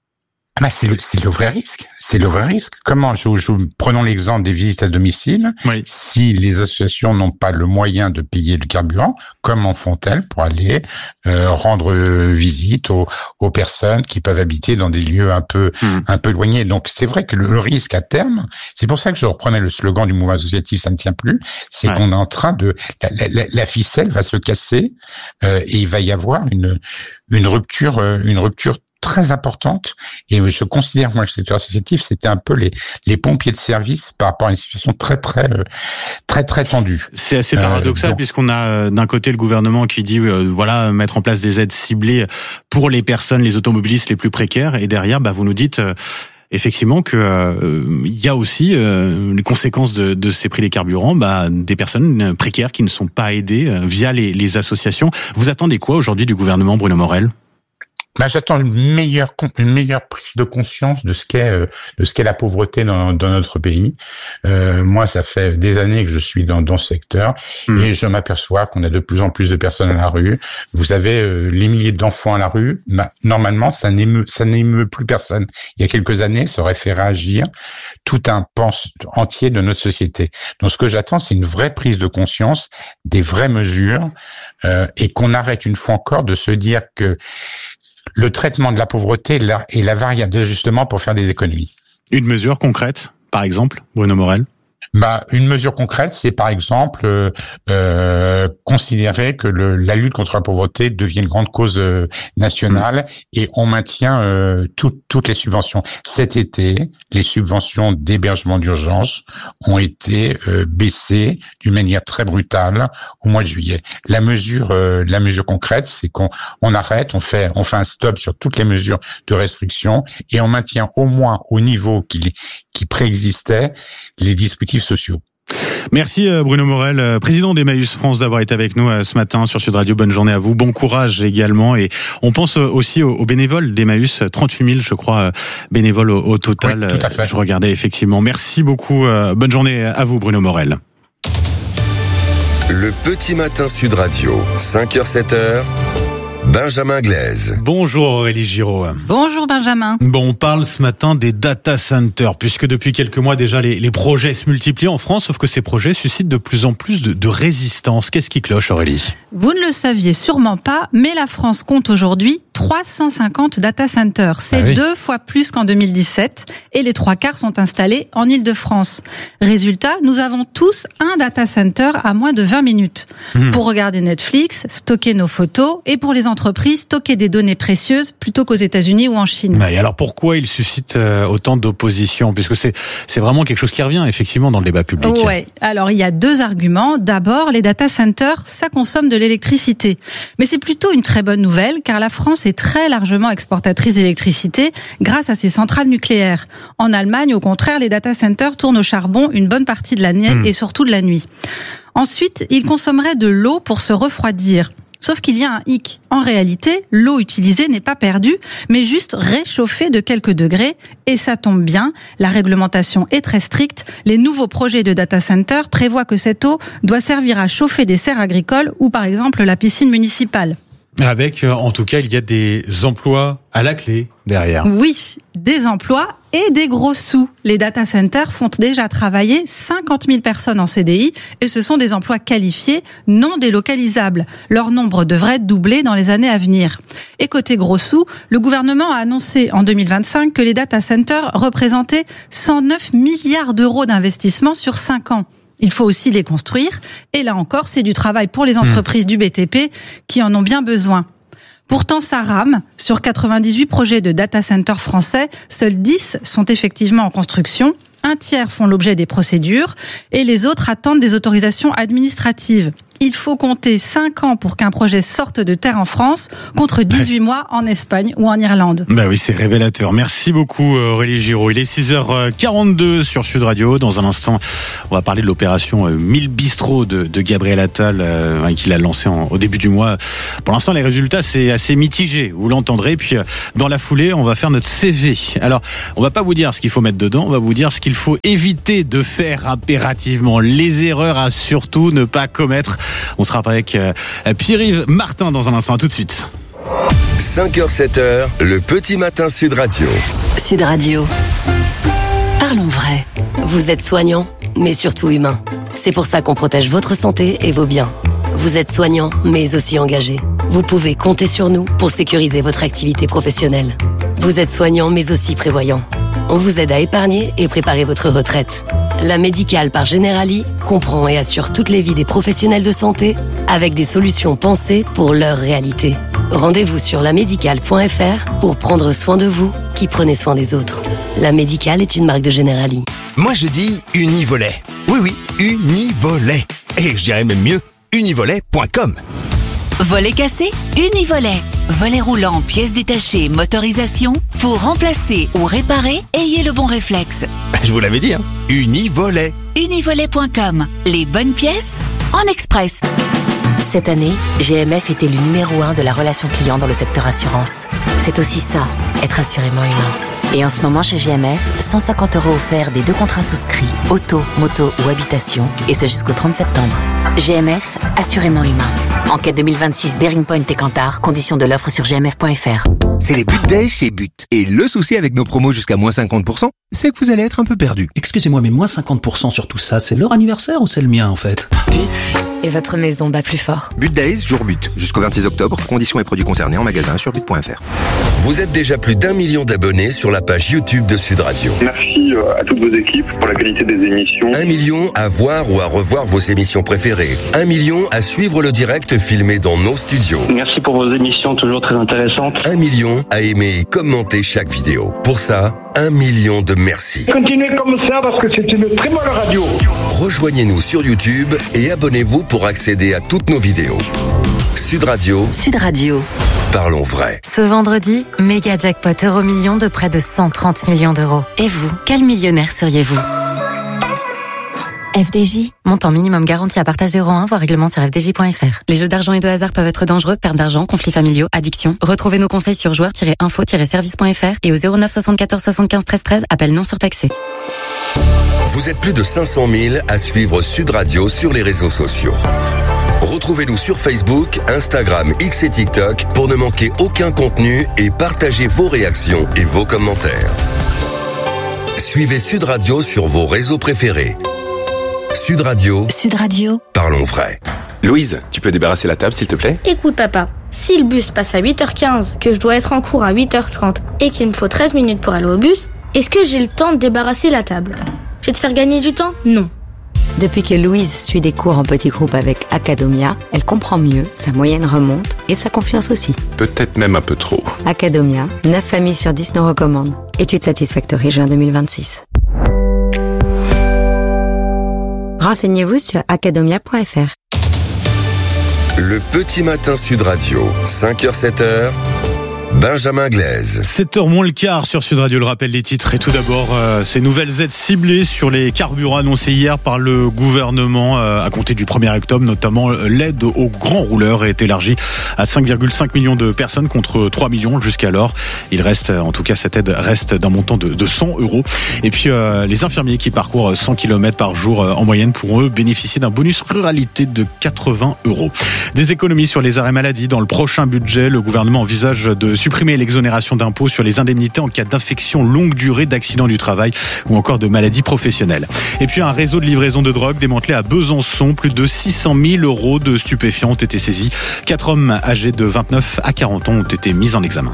Ah bah c'est le, c'est le vrai risque. C'est le vrai risque. Comment je, je prenons l'exemple des visites à domicile. Oui. Si les associations n'ont pas le moyen de payer le carburant, comment font-elles pour aller euh, rendre visite aux, aux personnes qui peuvent habiter dans des lieux un peu mmh. un peu éloignés? Donc c'est vrai que le, le risque à terme, c'est pour ça que je reprenais le slogan du mouvement associatif, ça ne tient plus. C'est ouais. qu'on est en train de la, la, la ficelle va se casser euh, et il va y avoir une une rupture euh, une rupture très importante, et je considère moi le secteur associatif c'était un peu les les pompiers de service par rapport à une situation très très très très tendue. C'est assez paradoxal euh, puisqu'on a d'un côté le gouvernement qui dit euh, voilà mettre en place des aides ciblées pour les personnes, les automobilistes les plus précaires, et derrière bah vous nous dites euh, effectivement que euh, il y a aussi euh, les conséquences de, de ces prix des carburants, bah des personnes précaires qui ne sont pas aidées euh, via les, les associations. Vous attendez quoi aujourd'hui du gouvernement, Bruno Morel? Ben, j'attends une meilleure une meilleure prise de conscience de ce qu'est euh, de ce qu'est la pauvreté dans, dans notre pays. Euh, moi, ça fait des années que je suis dans dans ce secteur mmh. et je m'aperçois qu'on a de plus en plus de personnes à la rue. Vous avez euh, les milliers d'enfants à la rue. Ben, normalement, ça n'émeut ça n'émeut plus personne. Il y a quelques années, ça aurait fait réagir tout un pan entier de notre société. Donc, ce que j'attends, c'est une vraie prise de conscience, des vraies mesures euh, et qu'on arrête une fois encore de se dire que le traitement de la pauvreté est la variable d'ajustement pour faire des économies. Une mesure concrète, par exemple, Bruno Morel? Bah, une mesure concrète, c'est par exemple euh, euh, considérer que le, la lutte contre la pauvreté devient une grande cause euh, nationale mmh. et on maintient euh, tout, toutes les subventions. Cet été, les subventions d'hébergement d'urgence ont été euh, baissées d'une manière très brutale au mois de juillet. La mesure, euh, la mesure concrète, c'est qu'on on arrête, on fait, on fait un stop sur toutes les mesures de restriction et on maintient au moins au niveau qui, qui préexistait les dispositifs sociaux. Merci Bruno Morel, président d'Emmaüs France, d'avoir été avec nous ce matin sur Sud Radio. Bonne journée à vous, bon courage également. Et on pense aussi aux bénévoles d'Emmaüs, trente-huit mille je crois bénévoles au, au total. Oui, tout à fait. Je regardais effectivement. Merci beaucoup, bonne journée à vous Bruno Morel. Le petit matin Sud Radio, cinq heures sept heures. Benjamin Glaise. Bonjour Aurélie Giraud. Bonjour Benjamin. Bon, on parle ce matin des data centers, puisque depuis quelques mois déjà les, les projets se multiplient en France, sauf que ces projets suscitent de plus en plus de, de résistance. Qu'est-ce qui cloche, Aurélie? Vous ne le saviez sûrement pas, mais la France compte aujourd'hui trois cent cinquante data centers. C'est ah oui. deux fois plus qu'en deux mille dix-sept et les trois quarts sont installés en Île-de-France. Résultat, nous avons tous un data center à moins de vingt minutes. Mmh. Pour regarder Netflix, stocker nos photos et pour les entreprises, stocker des données précieuses plutôt qu'aux États-Unis ou en Chine. Et alors pourquoi il suscite autant d'opposition? Puisque c'est, c'est vraiment quelque chose qui revient effectivement dans le débat public. Ouais. Alors il y a deux arguments. D'abord, les data centers, ça consomme de l'électricité. Mais c'est plutôt une très bonne nouvelle car la France est très largement exportatrice d'électricité grâce à ses centrales nucléaires. En Allemagne, au contraire, les data centers tournent au charbon une bonne partie de l'année mmh. et surtout de la nuit. Ensuite, ils consommeraient de l'eau pour se refroidir. Sauf qu'il y a un hic. En réalité, l'eau utilisée n'est pas perdue, mais juste réchauffée de quelques degrés. Et ça tombe bien, la réglementation est très stricte. Les nouveaux projets de data center prévoient que cette eau doit servir à chauffer des serres agricoles ou par exemple la piscine municipale. Avec, en tout cas, il y a des emplois à la clé derrière. Oui, des emplois et des gros sous. Les data centers font déjà travailler cinquante mille personnes en C D I et ce sont des emplois qualifiés, non délocalisables. Leur nombre devrait doubler dans les années à venir. Et côté gros sous, le gouvernement a annoncé en deux mille vingt-cinq que les data centers représentaient cent neuf milliards d'euros d'investissement sur cinq ans. Il faut aussi les construire. Et là encore, c'est du travail pour les entreprises mmh. du B T P qui en ont bien besoin. Pourtant, ça rame. Sur quatre-vingt-dix-huit projets de data centers français, seuls dix sont effectivement en construction. Un tiers font l'objet des procédures et les autres attendent des autorisations administratives. Il faut compter cinq ans pour qu'un projet sorte de terre en France, contre dix-huit mois en Espagne ou en Irlande. Bah oui, c'est révélateur. Merci beaucoup Aurélie Giraud. Il est six heures quarante-deux sur Sud Radio. Dans un instant, on va parler de l'opération mille bistrots de, de Gabriel Attal, euh, qu'il a lancé en, au début du mois. Pour l'instant, les résultats, c'est assez mitigé. Vous l'entendrez. Puis, dans la foulée, on va faire notre C V. Alors, on va pas vous dire ce qu'il faut mettre dedans. On va vous dire ce qu'il faut éviter de faire impérativement. Les erreurs à surtout ne pas commettre. On sera avec euh, Pierre-Yves Martin dans un instant. À tout de suite. cinq heures sept heures, le petit matin Sud Radio. Sud Radio. Parlons vrai. Vous êtes soignant, mais surtout humain. C'est pour ça qu'on protège votre santé et vos biens. Vous êtes soignant, mais aussi engagé. Vous pouvez compter sur nous pour sécuriser votre activité professionnelle. Vous êtes soignant, mais aussi prévoyant. On vous aide à épargner et préparer votre retraite. La Médicale par Generali comprend et assure toutes les vies des professionnels de santé avec des solutions pensées pour leur réalité. Rendez-vous sur la médicale point f r pour prendre soin de vous qui prenez soin des autres. La Médicale est une marque de Generali. Moi je dis Univolet. Oui oui, Univolet. Et je dirais même mieux, univolet point com. Volet cassé, Univolet. Volet roulant, pièces détachées, motorisation. Pour remplacer ou réparer, ayez le bon réflexe. Je vous l'avais dit, hein. Univolet. univolet point com. Les bonnes pièces en express. Cette année, G M F était le numéro un de la relation client dans le secteur assurance. C'est aussi ça, être assurément humain. Et en ce moment, chez G M F, cent cinquante euros offerts des deux contrats souscrits, auto, moto ou habitation, et ce jusqu'au trente septembre. G M F, assurément humain. Enquête deux mille vingt-six, Bearing Point et Kantar, conditions de l'offre sur g m f point f r. C'est les But Days chez But. Et le souci avec nos promos jusqu'à moins cinquante pour cent, c'est que vous allez être un peu perdu. Excusez-moi, mais moins cinquante pour cent sur tout ça, c'est leur anniversaire ou c'est le mien en fait? But. Et votre maison bat plus fort. But Days, jour but. Jusqu'au vingt-six octobre, conditions et produits concernés en magasin sur but point f r. Vous êtes déjà plus d'un million d'abonnés sur la page YouTube de Sud Radio. Merci à toutes vos équipes pour la qualité des émissions. Un million à voir ou à revoir vos émissions préférées. Un million à suivre le direct filmé dans nos studios. Merci pour vos émissions toujours très intéressantes. Un million à aimer et commenter chaque vidéo. Pour ça, un million de merci. Continuez comme ça parce que c'est une très bonne radio. Rejoignez-nous sur YouTube et abonnez-vous pour accéder à toutes nos vidéos. Sud Radio. Sud Radio. Parlons vrai. Ce vendredi, méga jackpot euro million de près de cent trente millions d'euros. Et vous, quel millionnaire seriez-vous? F D J, montant minimum garanti à partage zéro un, voire règlement sur f d j point f r. Les jeux d'argent et de hasard peuvent être dangereux, perte d'argent, conflits familiaux, addiction. Retrouvez nos conseils sur joueurs tiret info tiret service point f r et au zéro neuf soixante-quatorze soixante-quinze treize treize, appel non surtaxé. Vous êtes plus de cinq cent mille à suivre Sud Radio sur les réseaux sociaux. Retrouvez-nous sur Facebook, Instagram, X et TikTok pour ne manquer aucun contenu et partagez vos réactions et vos commentaires. Suivez Sud Radio sur vos réseaux préférés. Sud Radio. Sud Radio. Parlons vrai. Louise, tu peux débarrasser la table s'il te plaît? Écoute papa, si le bus passe à huit heures quinze, que je dois être en cours à huit heures trente et qu'il me faut treize minutes pour aller au bus, est-ce que j'ai le temps de débarrasser la table? Je vais te faire gagner du temps? Non. Depuis que Louise suit des cours en petits groupes avec Academia, elle comprend mieux, sa moyenne remonte et sa confiance aussi. Peut-être même un peu trop. Academia, neuf familles sur dix nous recommandent. Étude Satisfactory juin deux mille vingt-six. Renseignez-vous sur academia point f r. Le petit matin Sud Radio, cinq heures sept heures, Benjamin Glaise. sept heures moins le quart sur Sud Radio, le rappel des titres. Et tout d'abord, euh, ces nouvelles aides ciblées sur les carburants annoncées hier par le gouvernement euh, à compter du premier octobre, notamment l'aide aux grands rouleurs est élargie à cinq virgule cinq millions de personnes contre trois millions jusqu'alors. Il reste, en tout cas, cette aide reste d'un montant de, de cent euros. Et puis, euh, les infirmiers qui parcourent cent kilomètres par jour euh, en moyenne pourront eux bénéficier d'un bonus ruralité de quatre-vingts euros. Des économies sur les arrêts maladie. Dans le prochain budget, le gouvernement envisage de supprimer l'exonération d'impôt sur les indemnités en cas d'infection longue durée, d'accident du travail ou encore de maladies professionnelles. Et puis un réseau de livraison de drogue démantelé à Besançon. Plus de six cent mille euros de stupéfiants ont été saisis. Quatre hommes âgés de vingt-neuf à quarante ans ont été mis en examen.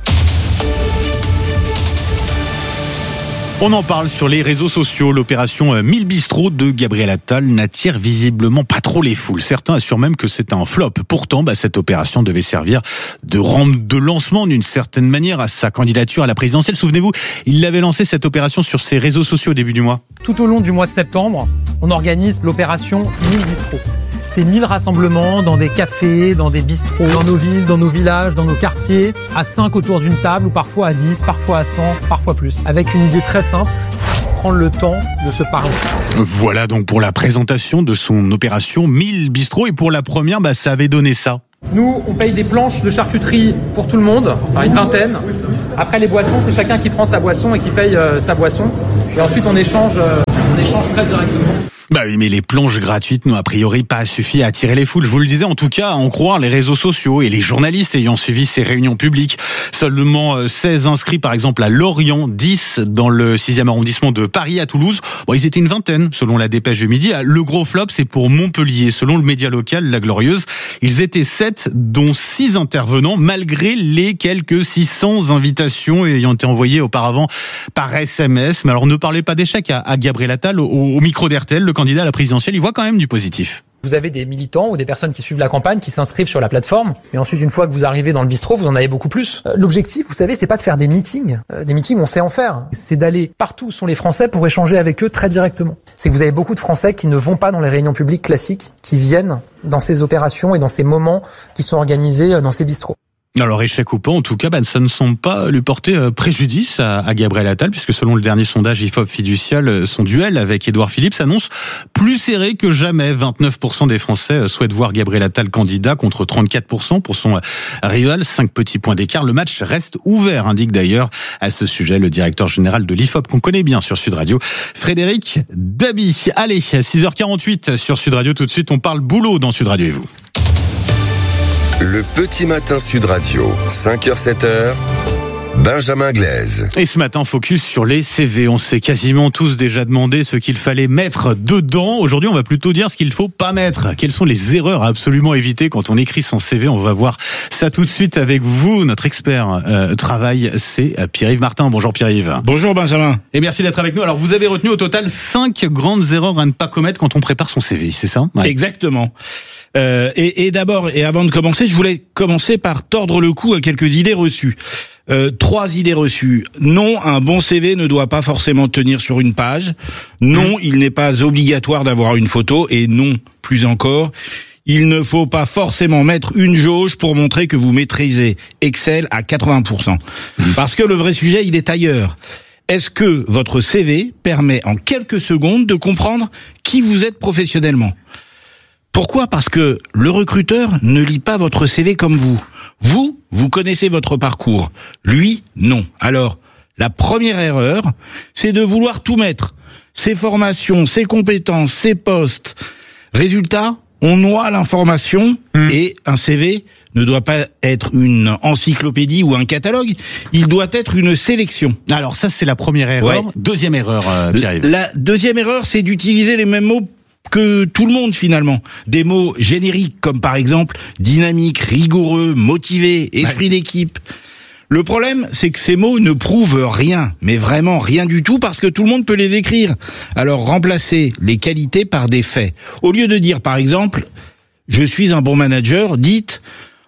On en parle sur les réseaux sociaux. L'opération mille bistrots de Gabriel Attal n'attire visiblement pas trop les foules. Certains assurent même que c'est un flop. Pourtant, bah, cette opération devait servir de rampe de lancement d'une certaine manière à sa candidature à la présidentielle. Souvenez-vous, il avait lancé cette opération sur ses réseaux sociaux au début du mois. Tout au long du mois de septembre, on organise l'opération mille bistrots. C'est mille rassemblements dans des cafés, dans des bistrots, dans nos villes, dans nos villages, dans nos quartiers, à cinq autour d'une table, ou parfois à dix, parfois à cent, parfois plus. Avec une idée très simple, prendre le temps de se parler. Voilà donc pour la présentation de son opération mille bistrots. Et pour la première, bah, ça avait donné ça. Nous, on paye des planches de charcuterie pour tout le monde, enfin une vingtaine. Après les boissons, c'est chacun qui prend sa boisson et qui paye euh, sa boisson. Et ensuite, on échange, euh, on échange très directement. Bah oui, mais les planches gratuites n'ont a priori pas suffi à attirer les foules. Je vous le disais, en tout cas, à en croire les réseaux sociaux et les journalistes ayant suivi ces réunions publiques. Seulement seize inscrits, par exemple, à Lorient, dix dans le sixième arrondissement de Paris, à Toulouse. Bon, ils étaient une vingtaine, selon la dépêche du midi. Le gros flop, c'est pour Montpellier. Selon le média local, La Glorieuse, ils étaient sept, dont six intervenants, malgré les quelques six cents invitations ayant été envoyées auparavant par S M S. Mais alors, ne parlez pas d'échec à, à Gabriel Attal au, au micro d'R T L. Le candidat à la présidentielle, il voit quand même du positif. Vous avez des militants ou des personnes qui suivent la campagne, qui s'inscrivent sur la plateforme, et ensuite, une fois que vous arrivez dans le bistrot, vous en avez beaucoup plus. Euh, l'objectif, vous savez, c'est pas de faire des meetings. Euh, des meetings, on sait en faire. C'est d'aller partout où sont les Français pour échanger avec eux très directement. C'est que vous avez beaucoup de Français qui ne vont pas dans les réunions publiques classiques, qui viennent dans ces opérations et dans ces moments qui sont organisés dans ces bistrots. Alors, échec ou pas, en tout cas, bah, ça ne semble pas lui porter préjudice à, à Gabriel Attal, puisque selon le dernier sondage I F O P Fiducial, son duel avec Édouard Philippe s'annonce plus serré que jamais. vingt-neuf pour cent des Français souhaitent voir Gabriel Attal candidat contre trente-quatre pour cent pour son rival. Cinq petits points d'écart. Le match reste ouvert, indique d'ailleurs à ce sujet le directeur général de l'I F O P, qu'on connaît bien sur Sud Radio, Frédéric Dabi. Allez, six heures quarante-huit sur Sud Radio. Tout de suite, on parle boulot dans Sud Radio et vous. Le petit matin Sud Radio, cinq heures sept heures, Benjamin Glaise. Et ce matin, focus sur les C V. On s'est quasiment tous déjà demandé ce qu'il fallait mettre dedans. Aujourd'hui, on va plutôt dire ce qu'il faut pas mettre. Quelles sont les erreurs à absolument éviter quand on écrit son C V? On va voir ça tout de suite avec vous. Notre expert euh, travail, c'est Pierre-Yves Martin. Bonjour Pierre-Yves. Bonjour Benjamin. Et merci d'être avec nous. Alors, vous avez retenu au total cinq grandes erreurs à ne pas commettre quand on prépare son C V, c'est ça? Ouais. Exactement. Euh, et, et d'abord, et avant de commencer, je voulais commencer par tordre le cou à quelques idées reçues. Euh, trois idées reçues. Non, un bon C V ne doit pas forcément tenir sur une page. Non, il n'est pas obligatoire d'avoir une photo. Et non, plus encore, il ne faut pas forcément mettre une jauge pour montrer que vous maîtrisez Excel à quatre-vingts pour cent. Parce que le vrai sujet, il est ailleurs. Est-ce que votre C V permet en quelques secondes de comprendre qui vous êtes professionnellement ? Pourquoi ? Parce que le recruteur ne lit pas votre C V comme vous. Vous, vous connaissez votre parcours. Lui, non. Alors, la première erreur, c'est de vouloir tout mettre. Ses formations, ses compétences, ses postes. Résultat, on noie l'information mmh. et un C V ne doit pas être une encyclopédie ou un catalogue, il doit être une sélection. Alors ça, c'est la première erreur. Ouais. Deuxième erreur, euh, Pierre-Yves. La deuxième erreur, c'est d'utiliser les mêmes mots que tout le monde finalement. Des mots génériques comme par exemple dynamique, rigoureux, motivé, esprit ouais. d'équipe. Le problème, c'est que ces mots ne prouvent rien, mais vraiment rien du tout parce que tout le monde peut les écrire. Alors remplacez les qualités par des faits. Au lieu de dire par exemple « je suis un bon manager », dites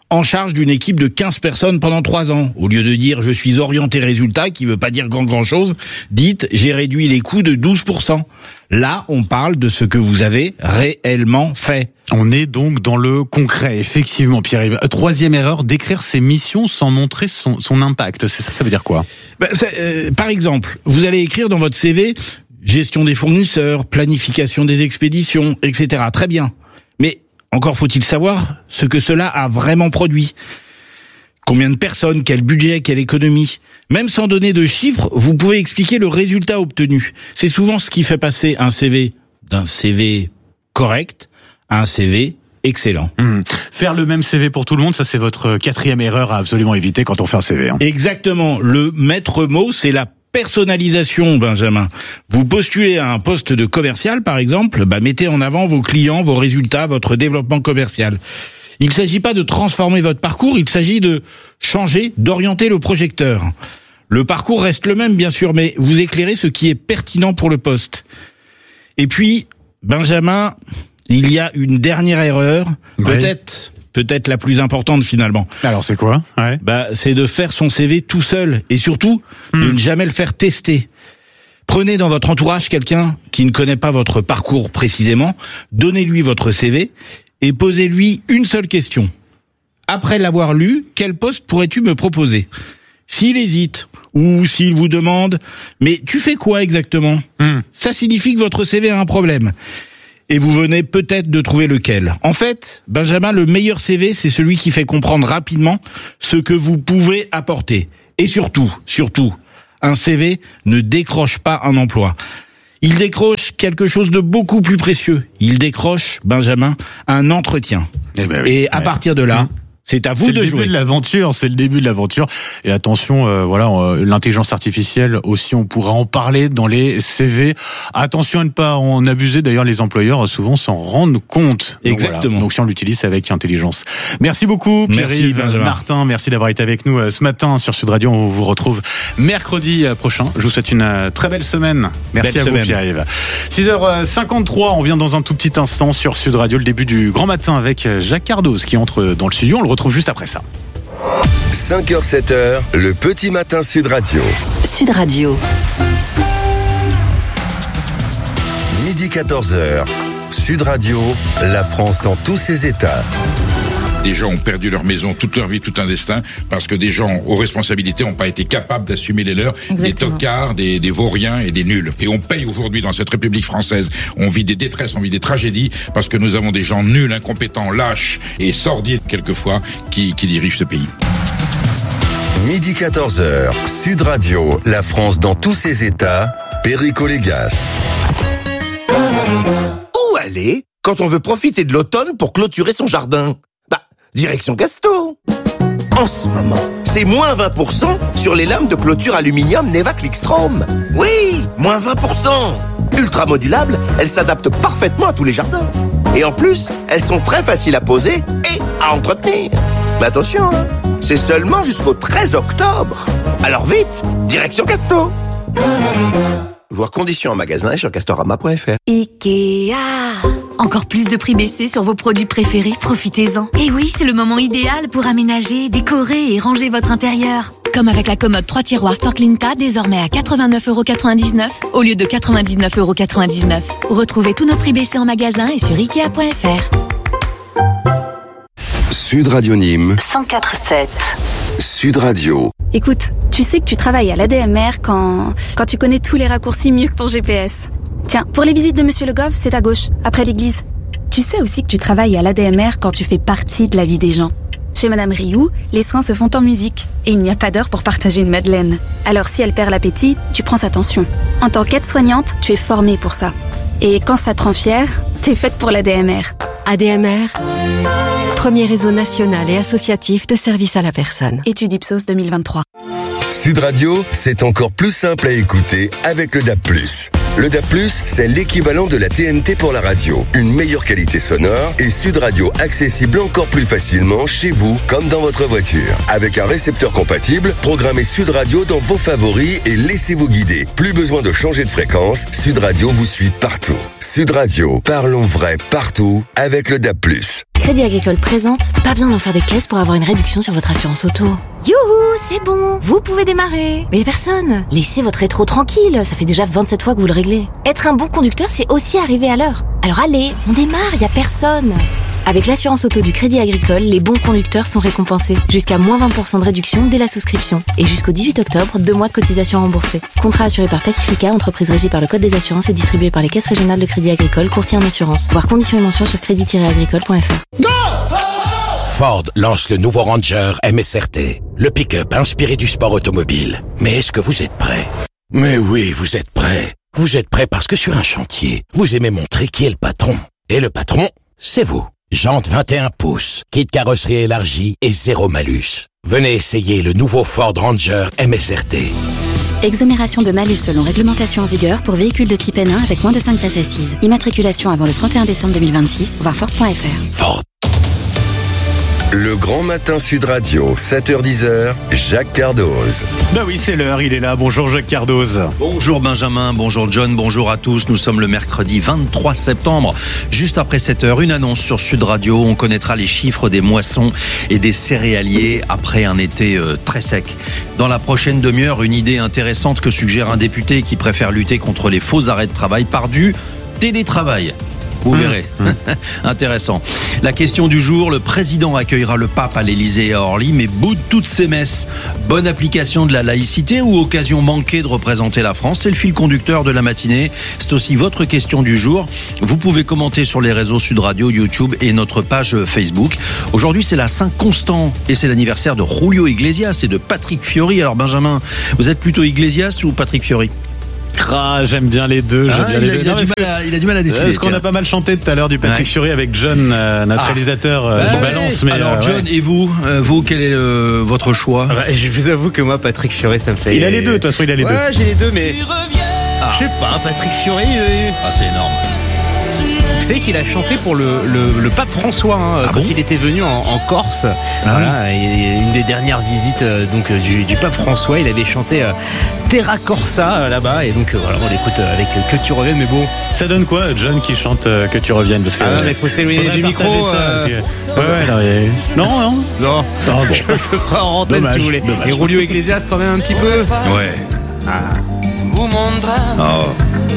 en charge d'une équipe de quinze personnes pendant trois ans. Au lieu de dire « je suis orienté résultat », qui veut pas dire grand grand chose, dites « j'ai réduit les coûts de douze pour cent ». Là, on parle de ce que vous avez réellement fait. On est donc dans le concret, effectivement, Pierre-Yves. Troisième erreur, décrire ses missions sans montrer son, son impact. C'est ça, ça veut dire quoi? Ben, euh, Par exemple, vous allez écrire dans votre C V « gestion des fournisseurs, planification des expéditions, et cetera » Très bien. Mais encore faut-il savoir ce que cela a vraiment produit. Combien de personnes, quel budget, quelle économie. Même sans donner de chiffres, vous pouvez expliquer le résultat obtenu. C'est souvent ce qui fait passer un C V d'un C V correct à un C V excellent. Mmh. Faire le même C V pour tout le monde, ça c'est votre quatrième erreur à absolument éviter quand on fait un C V. Hein. Exactement. Le maître mot, c'est la personnalisation, Benjamin. Vous postulez à un poste de commercial, par exemple, bah, mettez en avant vos clients, vos résultats, votre développement commercial. Il ne s'agit pas de transformer votre parcours, il s'agit de changer, d'orienter le projecteur. Le parcours reste le même, bien sûr, mais vous éclairez ce qui est pertinent pour le poste. Et puis, Benjamin, il y a une dernière erreur, oui. peut-être... peut-être la plus importante finalement. Alors c'est quoi? Ouais. Bah c'est de faire son C V tout seul et surtout mmh. de ne jamais le faire tester. Prenez dans votre entourage quelqu'un qui ne connaît pas votre parcours précisément, donnez-lui votre C V et posez-lui une seule question. Après l'avoir lu, quel poste pourrais-tu me proposer? S'il hésite ou s'il vous demande « mais tu fais quoi exactement ?» mmh. Ça signifie que votre C V a un problème. Et vous venez peut-être de trouver lequel. En fait, Benjamin, le meilleur C V, c'est celui qui fait comprendre rapidement ce que vous pouvez apporter. Et surtout, surtout, un C V ne décroche pas un emploi. Il décroche quelque chose de beaucoup plus précieux. Il décroche, Benjamin, un entretien. Eh ben oui, Et à ouais. partir de là... c'est à vous de jouer. C'est le début de l'aventure, c'est le début de l'aventure. Et attention, euh, voilà, euh, l'intelligence artificielle aussi, on pourra en parler dans les C V. Attention à ne pas en abuser. D'ailleurs, les employeurs souvent s'en rendent compte. Donc, Exactement. Voilà. Donc si on l'utilise, c'est avec intelligence. Merci beaucoup, Pierre-Yves Martin. Merci d'avoir été avec nous ce matin sur Sud Radio. On vous retrouve mercredi prochain. Je vous souhaite une très belle semaine. Merci belle à semaine. vous, Pierre-Yves. six heures cinquante-trois, on vient dans un tout petit instant sur Sud Radio, le début du grand matin avec Jacques Cardoz qui entre dans le studio. On le retrouve juste après ça. cinq heures, sept heures, le petit matin Sud Radio. Sud Radio. Midi quatorze heures. Sud Radio, la France dans tous ses états. Des gens ont perdu leur maison, toute leur vie, tout un destin, parce que des gens aux responsabilités n'ont pas été capables d'assumer les leurs, Exactement. des tocards, des, des vauriens et des nuls. Et on paye aujourd'hui dans cette République française. On vit des détresses, on vit des tragédies, parce que nous avons des gens nuls, incompétents, lâches et sordides quelquefois qui, qui dirigent ce pays. Midi quatorze heures, Sud Radio, la France dans tous ses états, Perico Légas. Où aller quand on veut profiter de l'automne pour clôturer son jardin? Bah, direction Casto. En ce moment, c'est moins vingt pour cent sur les lames de clôture aluminium Neva Clickstrom. Oui, moins vingt pour cent. Ultra modulables, elles s'adaptent parfaitement à tous les jardins. Et en plus, elles sont très faciles à poser et à entretenir. Mais attention, hein, c'est seulement jusqu'au treize octobre. Alors vite, direction Casto. Voir conditions en magasin et sur castorama point f r. Ikea. Encore plus de prix baissés sur vos produits préférés, profitez-en. Et oui, c'est le moment idéal pour aménager, décorer et ranger votre intérieur. Comme avec la commode trois tiroirs Storklinta, désormais à quatre-vingt-neuf euros quatre-vingt-dix-neuf au lieu de quatre-vingt-dix-neuf euros quatre-vingt-dix-neuf. Retrouvez tous nos prix baissés en magasin et sur ikea point f r. Sud Radio Nîmes cent quatre sept. Sud Radio. Écoute, tu sais que tu travailles à l'A D M R quand... quand tu connais tous les raccourcis mieux que ton G P S. Tiens, pour les visites de Monsieur Le Goff, c'est à gauche, après l'église. Tu sais aussi que tu travailles à l'A D M R quand tu fais partie de la vie des gens. Chez Madame Rioux, les soins se font en musique et il n'y a pas d'heure pour partager une madeleine. Alors si elle perd l'appétit, tu prends sa tension. En tant qu'aide-soignante, tu es formée pour ça. Et quand ça te rend fière, t'es faite pour l'A D M R. A D M R, premier réseau national et associatif de services à la personne. Étude Ipsos deux mille vingt-trois. Sud Radio, c'est encore plus simple à écouter avec le D A B plus. Le D A B plus, c'est l'équivalent de la T N T pour la radio. Une meilleure qualité sonore et Sud Radio accessible encore plus facilement chez vous comme dans votre voiture. Avec un récepteur compatible, programmez Sud Radio dans vos favoris et laissez-vous guider. Plus besoin de changer de fréquence, Sud Radio vous suit partout. Sud Radio, parlons vrai partout avec le D A B plus. Crédit Agricole présente, pas besoin d'en faire des caisses pour avoir une réduction sur votre assurance auto. Youhou, c'est bon, vous pouvez démarrer. Mais y a personne. Laissez votre rétro tranquille, ça fait déjà vingt-sept fois que vous le réglez. Être un bon conducteur, c'est aussi arriver à l'heure. Alors allez, on démarre, y a personne. Avec l'assurance auto du Crédit Agricole, les bons conducteurs sont récompensés. Jusqu'à moins vingt pour cent de réduction dès la souscription. Et jusqu'au dix-huit octobre, deux mois de cotisation remboursée. Contrat assuré par Pacifica, entreprise régie par le Code des assurances et distribué par les caisses régionales de Crédit Agricole, courtier en assurance. Voir conditions et mentions sur crédit tiret agricole point f r. Go! Ford lance le nouveau Ranger M S R T. Le pick-up inspiré du sport automobile. Mais est-ce que vous êtes prêts? Mais oui, vous êtes prêts. Vous êtes prêts parce que sur un chantier, vous aimez montrer qui est le patron. Et le patron, c'est vous. Jantes vingt et un pouces, kit carrosserie élargie et zéro malus. Venez essayer le nouveau Ford Ranger M S R T. Exonération de malus selon réglementation en vigueur pour véhicules de type N un avec moins de cinq places assises. Immatriculation avant le trente et un décembre deux mille vingt-six, voir Ford point f r. Ford. Le Grand Matin Sud Radio, sept heures dix, Jacques Cardoz. Bah oui, c'est l'heure, il est là. Bonjour Jacques Cardoz. Bonjour Benjamin, bonjour John, bonjour à tous. Nous sommes le mercredi vingt-trois septembre. Juste après sept heures, une annonce sur Sud Radio. On connaîtra les chiffres des moissons et des céréaliers après un été euh, très sec. Dans la prochaine demi-heure, une idée intéressante que suggère un député qui préfère lutter contre les faux arrêts de travail par du télétravail. Vous verrez. Mmh. Intéressant. La question du jour, le président accueillera le pape à l'Élysée et à Orly, mais boude toutes ses messes. Bonne application de la laïcité ou occasion manquée de représenter la France? C'est le fil conducteur de la matinée. C'est aussi votre question du jour. Vous pouvez commenter sur les réseaux Sud Radio, YouTube et notre page Facebook. Aujourd'hui, c'est la Saint-Constant et c'est l'anniversaire de Julio Iglesias et de Patrick Fiori. Alors Benjamin, vous êtes plutôt Iglesias ou Patrick Fiori? Ah, j'aime bien les deux. Ah, j'aime bien il, a, les deux. Il, a non, du mal à, il a du mal à décider. Parce qu'on a pas mal chanté tout à l'heure du Patrick ouais. Fiori avec John, euh, notre ah. réalisateur. Euh, je balance. Mais alors euh, John ouais. et vous, euh, vous quel est euh, votre choix? ah bah, Je vous avoue que moi, Patrick Fiori, ça me fait. Il a les deux. De toute façon, il a les ouais, deux. Ouais, j'ai les deux, mais ah. je sais pas. Patrick Fiori. Euh... Ah, c'est énorme. Vous savez qu'il a chanté pour le, le, le pape François hein, ah quand bon il était venu en, en Corse. Ah voilà, oui. Et une des dernières visites euh, donc du, du pape François, il avait chanté euh, Terra Corsa euh, là-bas. Et donc euh, voilà, on l'écoute euh, avec euh, Que tu reviennes. Mais bon, ça donne quoi, John qui chante euh, Que tu reviennes? Parce que ah, mais faut s'éloigner du micro. Ça, euh... que... ouais, ouais, non, mais... non, non, non, non. Bon. Je le ferai en antenne si vous voulez. Dommage. Et Julio Iglesias quand même un petit peu. Ouais. Ah. Oh.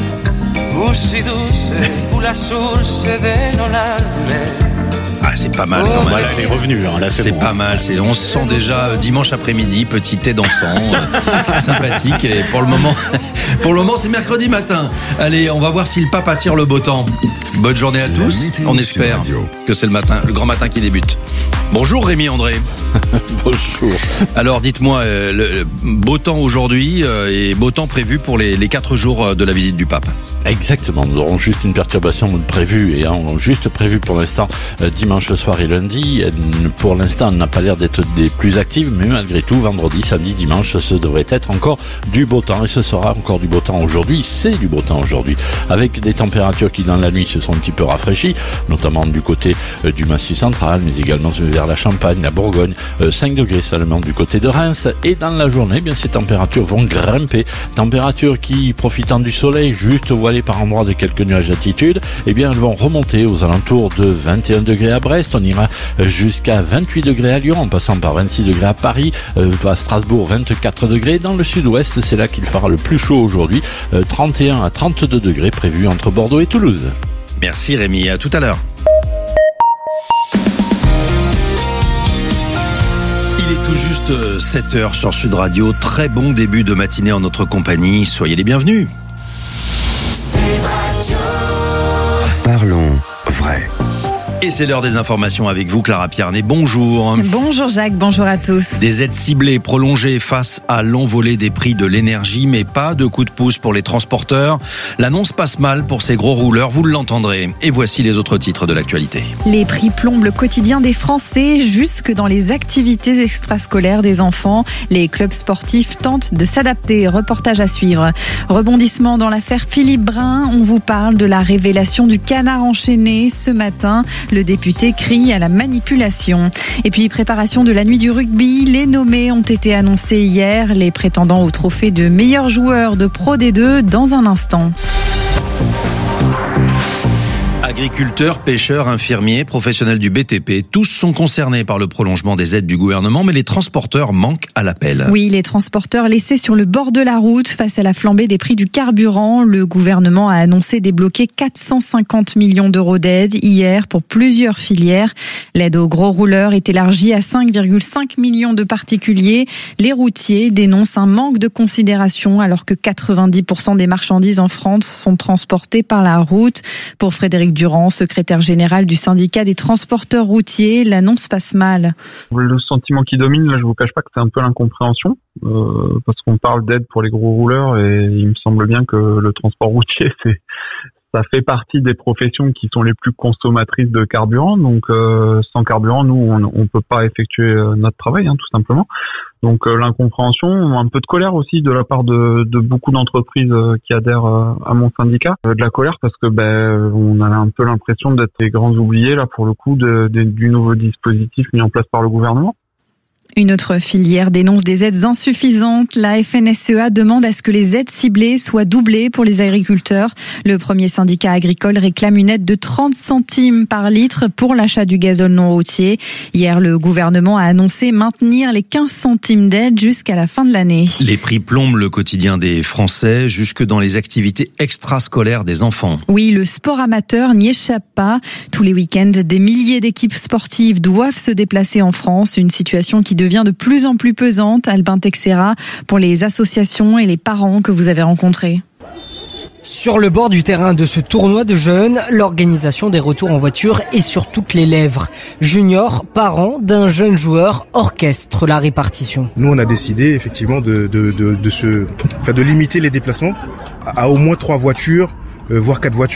Ah, c'est pas mal quand même. Voilà, il est revenu. Hein, là, c'est c'est bon. pas mal. C'est, on se sent déjà euh, dimanche après-midi, petit thé dansant, euh, sympathique. Et pour le moment, pour le moment, c'est mercredi matin. Allez, on va voir si le pape attire le beau temps. Bonne journée à tous. On espère que c'est le matin, le grand matin qui débute. Bonjour Rémi André. Bonjour. Alors dites-moi, euh, le beau temps aujourd'hui euh, et beau temps prévu pour les, les quatre jours de la visite du pape. Exactement, nous aurons juste une perturbation prévue et on a juste prévu pour l'instant euh, dimanche soir et lundi. Pour l'instant, on n'a pas l'air d'être des plus actives, mais malgré tout, vendredi, samedi, dimanche, ce devrait être encore du beau temps et ce sera encore du beau temps aujourd'hui. C'est du beau temps aujourd'hui, avec des températures qui dans la nuit se sont un petit peu rafraîchies, notamment du côté euh, du Massif central, mais également vers la Champagne, la Bourgogne, euh, cinq degrés seulement du côté de Reims. Et dans la journée, eh bien ces températures vont grimper. Températures qui, profitant du soleil, juste voilées par endroits de quelques nuages d'altitude, eh bien elles vont remonter aux alentours de vingt et un degrés à Brest. On ira jusqu'à vingt-huit degrés à Lyon, en passant par vingt-six degrés à Paris, euh, à Strasbourg vingt-quatre degrés. Dans le sud-ouest, c'est là qu'il fera le plus chaud aujourd'hui, euh, trente et un à trente-deux degrés prévus entre Bordeaux et Toulouse. Merci Rémi, à tout à l'heure. Il est tout juste sept heures sur Sud Radio. Très bon début de matinée en notre compagnie. Soyez les bienvenus. Parlons vrai. Et c'est l'heure des informations avec vous, Clara Pierné. Bonjour. Bonjour Jacques, bonjour à tous. Des aides ciblées prolongées face à l'envolée des prix de l'énergie, mais pas de coup de pouce pour les transporteurs. L'annonce passe mal pour ces gros rouleurs, vous l'entendrez. Et voici les autres titres de l'actualité. Les prix plombent le quotidien des Français, jusque dans les activités extrascolaires des enfants. Les clubs sportifs tentent de s'adapter. Reportage à suivre. Rebondissement dans l'affaire Philippe Brun. On vous parle de la révélation du canard enchaîné ce matin. Le député crie à la manipulation. Et puis, préparation de la nuit du rugby. Les nommés ont été annoncés hier. Les prétendants au trophée de meilleur joueur de Pro D deux dans un instant. Agriculteurs, pêcheurs, infirmiers, professionnels du B T P, tous sont concernés par le prolongement des aides du gouvernement, mais les transporteurs manquent à l'appel. Oui, les transporteurs laissés sur le bord de la route face à la flambée des prix du carburant. Le gouvernement a annoncé débloquer quatre cent cinquante millions d'euros d'aide hier pour plusieurs filières. L'aide aux gros rouleurs est élargie à cinq virgule cinq millions de particuliers. Les routiers dénoncent un manque de considération alors que quatre-vingt-dix pour cent des marchandises en France sont transportées par la route. Pour Frédéric Durand, secrétaire général du syndicat des transporteurs routiers, l'annonce passe mal. Le sentiment qui domine, là, je vous cache pas que c'est un peu l'incompréhension, euh, parce qu'on parle d'aide pour les gros rouleurs et il me semble bien que le transport routier, c'est ça fait partie des professions qui sont les plus consommatrices de carburant. Donc, euh, sans carburant, nous, on ne peut pas effectuer notre travail, hein, tout simplement. Donc, euh, l'incompréhension, un peu de colère aussi de la part de, de beaucoup d'entreprises qui adhèrent à mon syndicat. Euh, de la colère parce que ben, on a un peu l'impression d'être des grands oubliés, là, pour le coup, de, de, du nouveau dispositif mis en place par le gouvernement. Une autre filière dénonce des aides insuffisantes. La F N S E A demande à ce que les aides ciblées soient doublées pour les agriculteurs. Le premier syndicat agricole réclame une aide de trente centimes par litre pour l'achat du gazole non routier. Hier, le gouvernement a annoncé maintenir les quinze centimes d'aide jusqu'à la fin de l'année. Les prix plombent le quotidien des Français, jusque dans les activités extrascolaires des enfants. Oui, le sport amateur n'y échappe pas. Tous les week-ends, des milliers d'équipes sportives doivent se déplacer en France. Une situation qui devient de plus en plus pesante, Albin Texera, pour les associations et les parents que vous avez rencontrés. Sur le bord du terrain de ce tournoi de jeunes, l'organisation des retours en voiture est sur toutes les lèvres. Junior, parent d'un jeune joueur, orchestre la répartition. Nous, on a décidé effectivement de, de, de, de, se, enfin, de limiter les déplacements à, à au moins trois voitures, euh, voire quatre voitures.